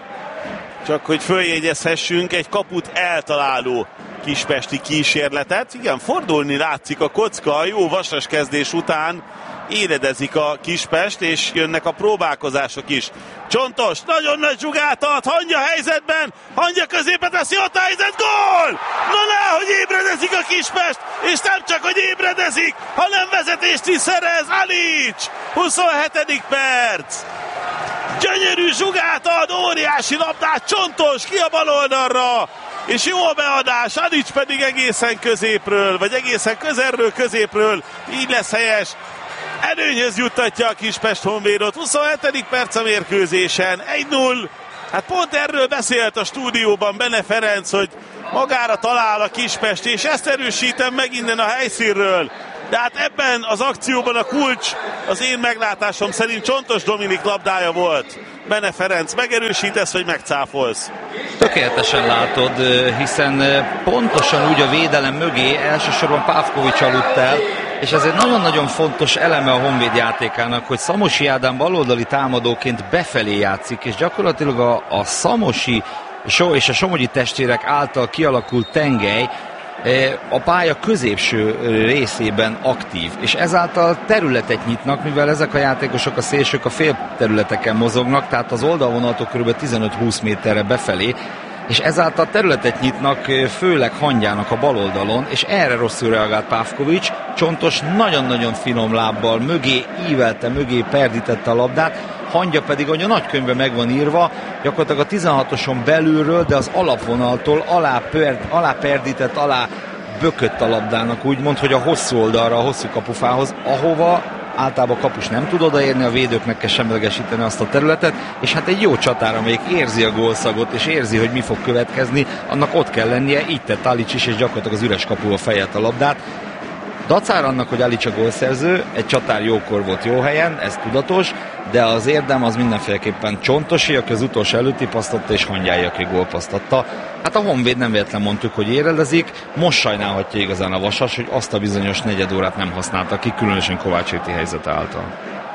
Csak hogy följegyezhessünk egy kaput eltaláló kispesti kísérletet. Igen, fordulni látszik a kocka, jó vasas kezdés után éredezik a Kispest, és jönnek a próbálkozások is. Csontos, nagyon nagy zsugát ad, Hangya helyzetben, Hangya középe teszi, ott a helyzet, gól! Na nehogy ébredezik a Kispest, és nem csak, hogy ébredezik, hanem vezetést is szerez, Alics! 27. perc! Gyönyörű zsugát ad, óriási labdát, Csontos ki a bal oldalra, és jó a beadás, Alics pedig egészen középről, vagy egészen közelről középről, így lesz helyes. Előnyhöz juttatja a Kispest Honvédot. 27. perc a mérkőzésen, 1-0. Hát pont erről beszélt a stúdióban Bene Ferenc, hogy magára talál a Kispest, és ezt erősítem meg innen a helyszínről. De hát ebben az akcióban a kulcs az én meglátásom szerint Csontos Dominik labdája volt. Bene Ferenc, megerősítesz, vagy megcáfolsz? Tökéletesen látod, hiszen pontosan úgy a védelem mögé elsősorban Pávkovics aludt el, és ez egy nagyon-nagyon fontos eleme a Honvéd játékának, hogy Szamosi Ádám baloldali támadóként befelé játszik, és gyakorlatilag a Szamosi és a Somogyi testvérek által kialakult tengely a pálya középső részében aktív, és ezáltal területet nyitnak, mivel ezek a játékosok, a szélsők a fél területeken mozognak, tehát az oldalvonaltól kb. 15-20 méterre befelé, és ezáltal területet nyitnak főleg Hangyának a bal oldalon, és erre rosszul reagált Pávkovics. Csontos nagyon-nagyon finom lábbal mögé ívelte, mögé perdítette a labdát, Hangya pedig, ahogy a nagykönyvben meg van írva, gyakorlatilag a 16-oson belülről, de az alapvonaltól alá perdített, alá bökött a labdának, úgymond, hogy a hosszú oldalra, a hosszú kapufához, ahova általában a kapus nem tud odaérni, a védőknek kell semlegesíteni azt a területet, és hát egy jó csatár, amelyik érzi a gólszagot, és érzi, hogy mi fog következni, annak ott kell lennie, így tett Alics is, és gyakorlatilag az üres kapuba fejelt a labdát. Dacára annak, hogy Alics a gólszerző, egy csatár jókor volt jó helyen, ez tudatos, de az érdem az mindenféleképpen Csontosi, aki az utolsó előtipasztatta, és Hangyái, aki gólpasztatta. Hát a Honvéd nem véletlen mondtuk, hogy éredezik, most sajnálhatja igazán a Vasas, hogy azt a bizonyos negyed órát nem használta ki, különösen Kovács Ritti helyzete által.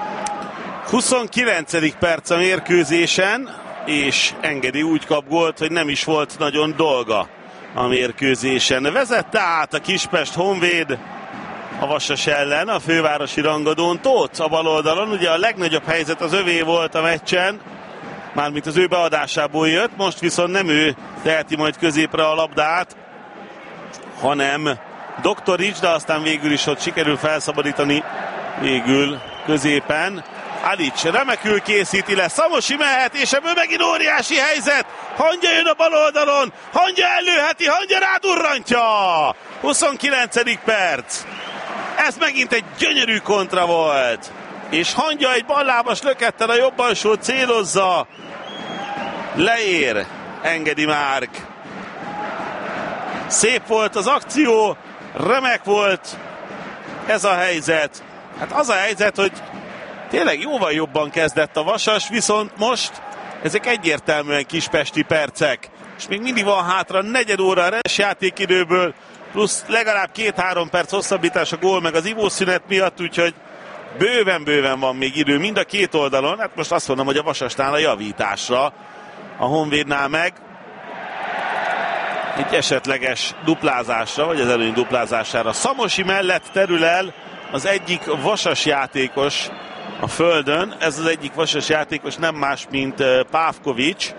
29. perc a mérkőzésen, és Engedi úgy kap gólt, hogy nem is volt nagyon dolga a mérkőzésen. Vezette át a Kispest Honvéd a Vasas ellen a fővárosi rangadón. Tóth a bal oldalon, ugye a legnagyobb helyzet az övé volt a meccsen, mármint az ő beadásából jött, most viszont nem ő teheti majd középre a labdát, hanem Doktorics, de aztán végül is ott sikerül felszabadítani végül középen. Alics remekül készíti le, Szamosi mehet, és ebből megint óriási helyzet. Hangya jön a bal oldalon, Hangya ellőheti, Hangya rádurrantja. 29. perc. Ez megint egy gyönyörű kontra volt. És Hangya egy ballábas lökettel a jobb alsó célozza. Leér Engedi Márk. Szép volt az akció, remek volt ez a helyzet. Hát az a helyzet, hogy tényleg jóval jobban kezdett a Vasas, viszont most ezek egyértelműen kispesti percek. És még mindig van hátra negyed óra a resjátékidőből, plusz legalább 2-3 perc hosszabbítás a gól meg az ivószünet miatt, úgyhogy bőven van még idő mind a két oldalon. Hát most azt mondom, hogy a Vasasnál a javításra, a Honvédnál meg egy esetleges duplázásra, vagy az előny duplázására. Szamosi mellett terül el az egyik Vasas játékos a földön. Ez az egyik Vasas játékos nem más, mint Pávkovics.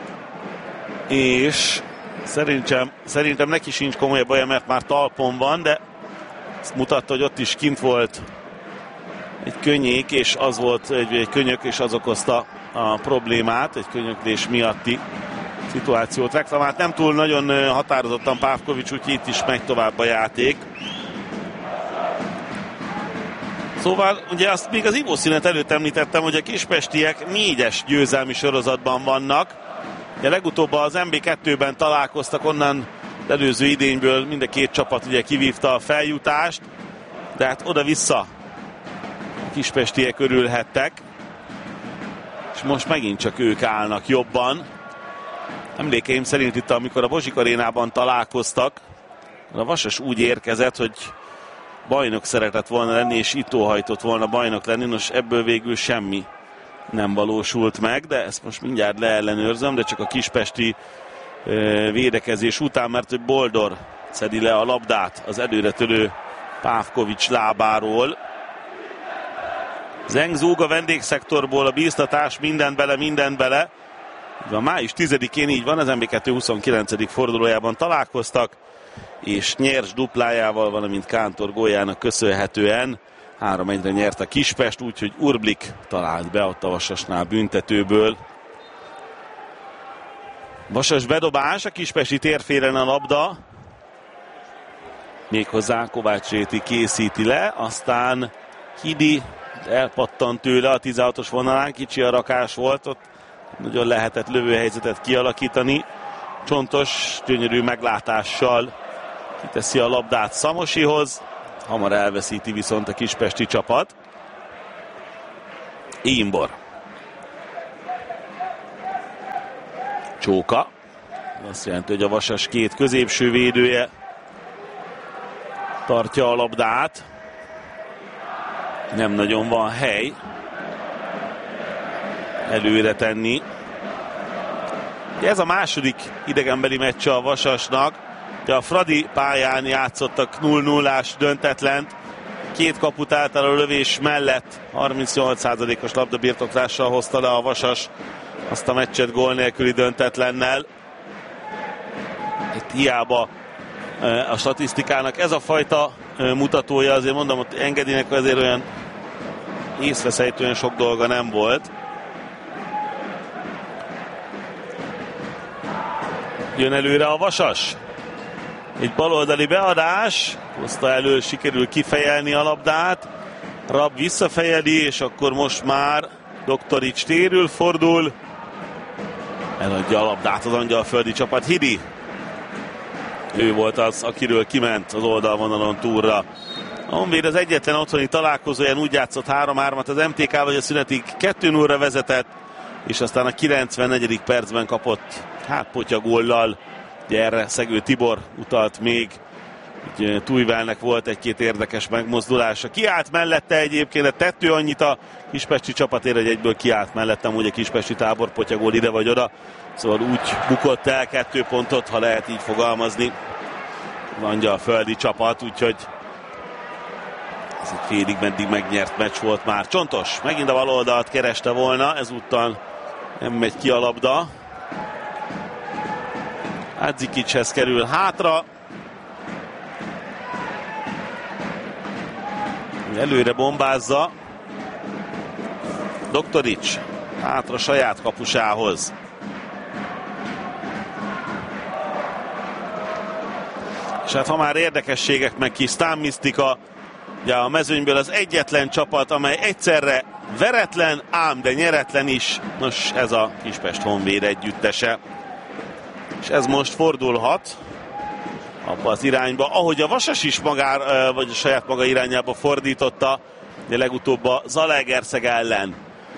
És szerintem neki sincs komoly baja, mert már talpon van, de ezt mutatta, hogy ott is kint volt egy könnyék, és az volt egy könyök, és az okozta a problémát, egy könyöklés miatti szituációt reklamált. Nem túl nagyon határozottan Pávkovics, úgyhogy itt is megy tovább a játék. Szóval ugye azt még az ivószünet előtt említettem, hogy a kispestiek 4-es győzelmi sorozatban vannak. Ugye legutóbb az MB2-ben találkoztak, onnan előző idényből mind a két csapat ugye kivívta a feljutást, de hát oda-vissza a kispestiek örülhettek. És most megint csak ők állnak jobban. Emlékeim szerint itt, amikor a Bozsik arénában találkoztak, a Vasas úgy érkezett, hogy bajnok szeretett volna lenni, és itt óhajtott volna bajnok lenni. Nos, ebből végül semmi nem valósult meg, de ezt most mindjárt leellenőrzöm, de csak a kispesti védekezés után, mert hogy Boldor szedi le a labdát az előretörő Pávkovics lábáról. Zeng Zúg a vendégszektorból, a bíztatás, mindent bele. A május 10-én így van, az MB2 29. fordulójában találkoztak, és Nyers duplájával, valamint Kántor góljának köszönhetően 3-1-re nyert a Kispest, úgyhogy Urblik talált be ott a Vasasnál büntetőből. Vasas bedobás, a kispesti térfélen a labda. Méghozzá Kovács Réti készíti le, aztán Hidi elpattant tőle a 16-os vonalán, kicsi a rakás volt, ott nagyon lehetett lövőhelyzetet kialakítani. Csontos, gyönyörű meglátással kiteszi a labdát Szamosihoz, hamar elveszíti viszont a kispesti csapat. Imbor. Csóka. Azt jelenti, hogy a Vasas két középső védője tartja a labdát. Nem nagyon van hely előre tenni. Ez a második idegenbeli meccse a Vasasnak. De a Fradi pályán játszottak 0-0-ás döntetlent. Két kaput által a lövés mellett 38%-os labdabirtoklással hozta le a Vasas azt a meccset gól nélküli döntetlennel. Itt hiába a statisztikának ez a fajta mutatója, azért mondom, hogy Engedinek azért olyan észveszejtően sok dolga nem volt. Jön előre a Vasas. Egy baloldali beadás, Koszta elől sikerül kifejelni a labdát, Rab visszafejeli, és akkor most már Doktorics térül fordul, eladja a labdát az angyalföldi csapat. Hidi, ő volt az, akiről kiment az oldalvonalon túlra. A Honvéd az egyetlen otthoni találkozóján úgy játszott 3-3-at az MTK, vagy a szünetig 2-0-ra vezetett, és aztán a 94. percben kapott potyagóllal. Ugye erre Szegő Tibor utalt még, hogy Tujvelnek volt egy-két érdekes megmozdulása. Kiállt mellette egyébként, de tettő annyit a kispesti csapatért, hogy egyből kiállt mellettem, ugye a kispesti tábor potyagól ide vagy oda. Szóval úgy bukott el 2 pontot, ha lehet így fogalmazni, az angyalföldi csapat, úgyhogy ez egy félig meddig megnyert meccs volt már. Csontos megint a baloldalt kereste volna, ezúttal nem megy ki a labda. Adzikichez kerül hátra. Előre bombázza. Doktorics hátra saját kapusához. És hát ha már érdekességek meg kis sztánmisztika, ugye a mezőnyből az egyetlen csapat, amely egyszerre veretlen, ám de nyeretlen is. Nos, ez a Kispest Honvéd együttese. És ez most fordulhat abba az irányba, ahogy a Vasas is magára, vagy a saját maga irányába fordította, de legutóbb a Zalaegerszeg ellen.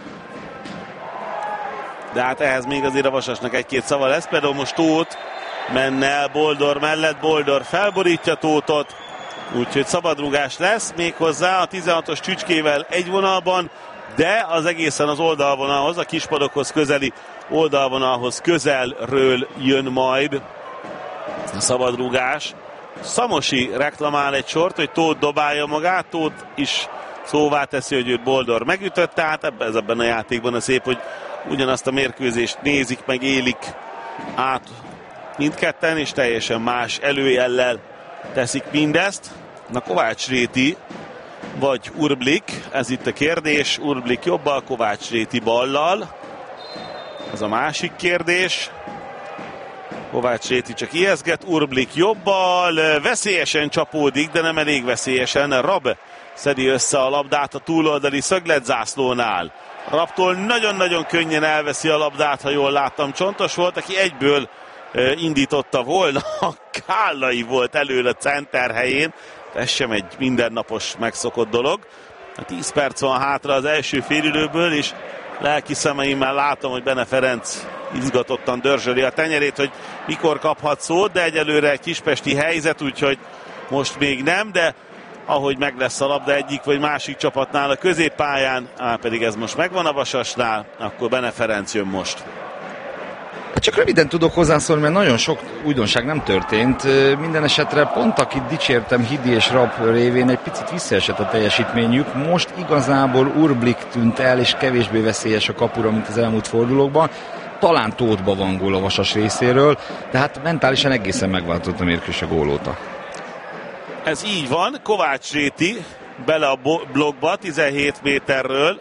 De hát ehhez még azért a Vasasnak egy-két szava lesz, például most Tóth menne el Boldor mellett, Boldor felborítja Tóthot, úgyhogy szabadrugás lesz, méghozzá a 16-os Csücskével egy vonalban, de az egészen az oldalvonalhoz, a kispadokhoz közeli oldalvonalhoz közelről jön majd a szabadrugás. Szamosi reklamál egy sort, hogy Tóth dobálja magát, Tóth is szóvá teszi, hogy őt Boldor megütött, tehát ebben a játékban a szép, hogy ugyanazt a mérkőzést nézik, meg élik át mindketten, és teljesen más előjellel teszik mindezt. Na, Kovács Réti vagy Urblik, ez itt a kérdés. Urblik jobbal, Kovács Réti ballal. Ez a másik kérdés. Kovács Réti csak ijeszget, Urblik jobbal, veszélyesen csapódik, de nem elég veszélyesen. Rab szedi össze a labdát a túloldali szögletzászlónál. Rabtól nagyon-nagyon könnyen elveszi a labdát, ha jól láttam. Csontos volt, aki egyből indította volna. Kállai volt elől a center helyén. Ez sem egy mindennapos megszokott dolog. 10 perc van hátra az első félidőből, és lelki szemeimmel látom, hogy Bene Ferenc izgatottan dörzsöli a tenyerét, hogy mikor kaphat szót, de egyelőre egy kispesti helyzet, úgyhogy most még nem, de ahogy meg lesz a labda egyik vagy másik csapatnál a középpályán, pedig ez most megvan a Vasasnál, akkor Bene Ferenc jön most. Csak röviden tudok hozzászólni, mert nagyon sok újdonság nem történt. Minden esetre pont akit dicsértem Hidi és Rab révén egy picit visszaesett a teljesítményük. Most igazából Urblik tűnt el, és kevésbé veszélyes a kapura, mint az elmúlt fordulókban. Talán Tóthba van gól a Vasas részéről, de hát mentálisan egészen megváltozott a mérkőzés a gól óta. Ez így van, Kovács Réti bele a blokkba 17 méterről,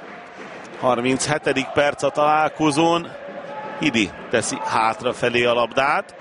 37. perc a találkozón. Hidi teszi hátrafelé a labdát.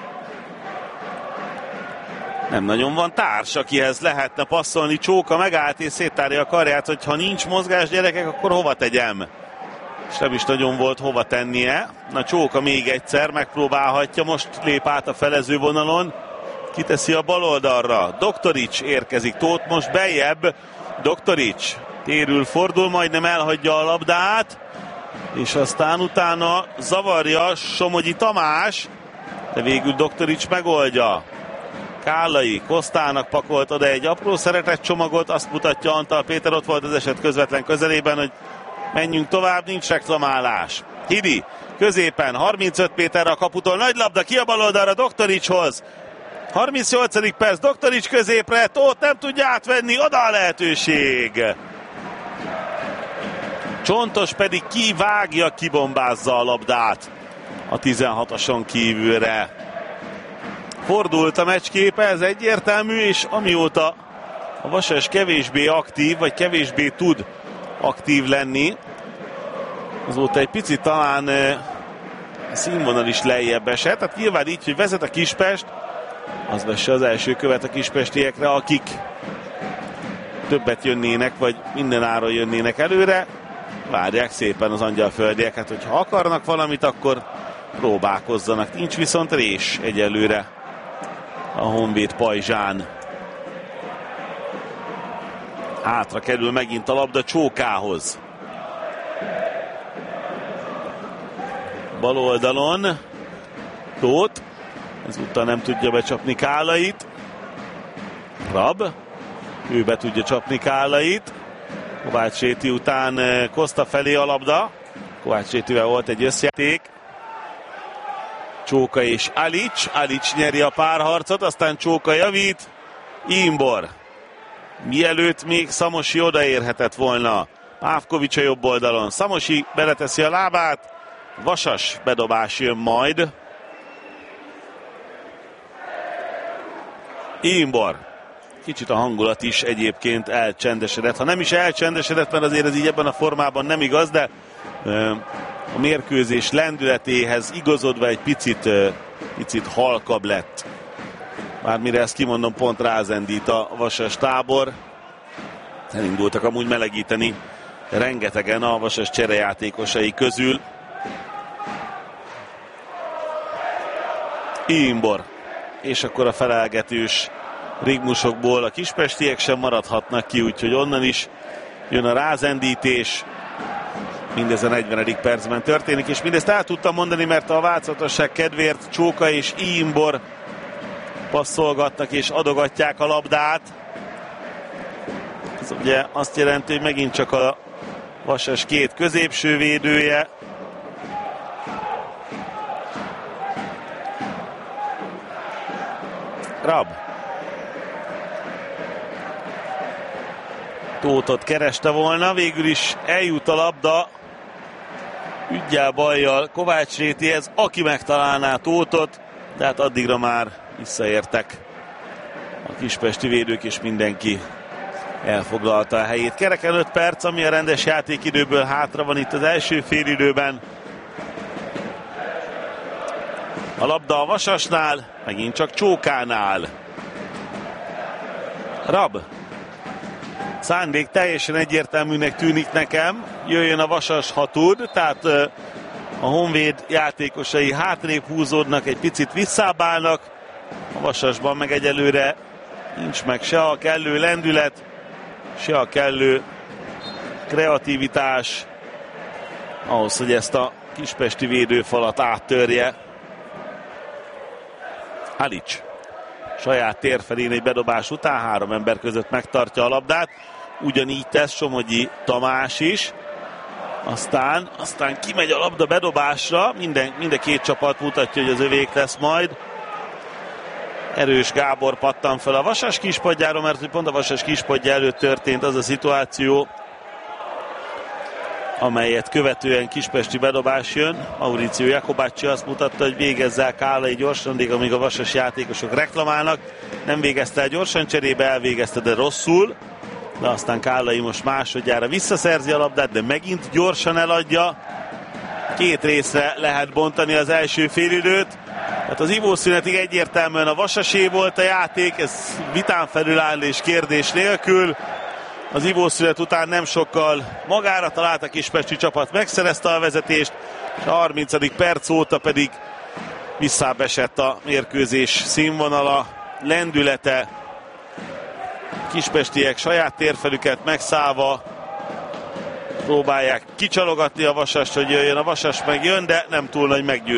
Nem nagyon van társ, akihez lehetne passzolni. Csóka megállt és széttárja a karját, hogy ha nincs mozgás, gyerekek, akkor hova tegyem? És nem is nagyon volt hova tennie. Na, Csóka még egyszer megpróbálhatja, most lép át a felező vonalon. Kiteszi a bal oldalra. Doktorics érkezik, Tóth most beljebb. Doktorics térül, fordul, majdnem elhagyja a labdát, és aztán utána zavarja Somogyi Tamás, de végül Doktorics megoldja. Kállai Kosztának pakolt oda egy apró szeretett csomagot, azt mutatja Antal Péter, ott volt az eset közvetlen közelében, hogy menjünk tovább, nincs reklamálás. Hidi középen, 35 méterre a kaputól, nagy labda ki a bal oldalra Doktoricshoz. 38. perc, Doktorics középre, Tóth nem tudja átvenni, oda a lehetőség. Csontos pedig kivágja, kibombázza a labdát a 16-oson kívülre. Fordult a meccsképe, ez egyértelmű, és amióta a Vasas kevésbé aktív, vagy kevésbé tud aktív lenni, azóta egy picit talán a színvonal is lejjebb esett. Tehát nyilván így, hogy vezet a Kispest, az vesse az első követ a kispestiekre, akik többet jönnének, vagy mindenáron jönnének előre. Várják szépen az angyalföldieket, hogy ha akarnak valamit, akkor próbálkozzanak. Nincs viszont rés egyelőre a Honvéd pajzsán. Hátra kerül megint a labda Csókához. Bal oldalon Tóth, ezúttal nem tudja becsapni Kállait. Rab, ő be tudja csapni Kállait. Kovács Réti után Koszta felé a labda. Kovács Rétivel volt egy összjáték. Csóka és Alics nyeri a párharcot, aztán Csóka javít. Imbor. Mielőtt még Szamosi odaérhetett volna. Pávkovics a jobb oldalon. Szamosi beleteszi a lábát. Vasas bedobás jön majd. Imbor. kicsit a hangulat is egyébként elcsendesedett. Ha nem is elcsendesedett, mert azért ez így ebben a formában nem igaz, de a mérkőzés lendületéhez igazodva egy picit halkabb lett. Bármire ezt kimondom, pont rázendít a Vasas tábor. Elindultak amúgy melegíteni rengetegen a Vasas cserejátékosai közül. Imbor. És akkor a felelgetős rigmusokból a kispestiek sem maradhatnak ki, úgyhogy onnan is jön a rázendítés. Mindez a 40. percben történik, és mindezt el tudtam mondani, mert a változatosság kedvéért Csóka és Imbor passzolgatnak és adogatják a labdát. Ez ugye azt jelenti, hogy megint csak a Vasas két középső védője. Rab. Tóthot kereste volna, végül is eljut a labda üggyel, bajjal Kovács Rétihez, aki megtalálná Tóthot, de hát addigra már visszaértek a kispesti védők, és mindenki elfoglalta a helyét. Kereken 5 perc, ami a rendes játékidőből hátra van itt az első félidőben. A labda a Vasasnál, megint csak Csókánál. Rab. Szándék teljesen egyértelműnek tűnik nekem. Jöjjön a Vasas, ha tud, tehát a Honvéd játékosai hátrébb húzódnak, egy picit visszábbálnak. A Vasasban meg egyelőre nincs meg se a kellő lendület, se a kellő kreativitás ahhoz, hogy ezt a kispesti védőfalat áttörje. Alics saját tér felén egy bedobás után 3 ember között megtartja a labdát. Ugyanígy tesz Somogyi Tamás is. Aztán kimegy a labda bedobásra. Mind a két csapat mutatja, hogy az övék lesz majd. Erős Gábor pattan fel a Vasas kispadjára, mert hogy pont a Vasas kispadja előtt történt az a szituáció, amelyet követően kispesti bedobás jön. Mauricio Jakobacci azt mutatta, hogy végezze el Kálai gyorsan, amíg a Vasas játékosok reklamálnak. Nem végezte el gyorsan, cserébe elvégezte, de rosszul. De aztán Kálai most másodjára visszaszerzi a labdát, de megint gyorsan eladja. 2 részre lehet bontani az első félidőt. Hát az ivószünetig egyértelműen a Vasasé volt a játék, ez vitán felül áll és kérdés nélkül. Az ivószünet után nem sokkal magára talált a kispesti csapat, megszerezte a vezetést, és a 30. perc óta pedig visszább esett a mérkőzés színvonala, lendülete. Kispestiek saját térfelüket megszállva próbálják kicsalogatni a Vasast, hogy jöjjön. A Vasas megjön, de nem túl nagy meggyőző.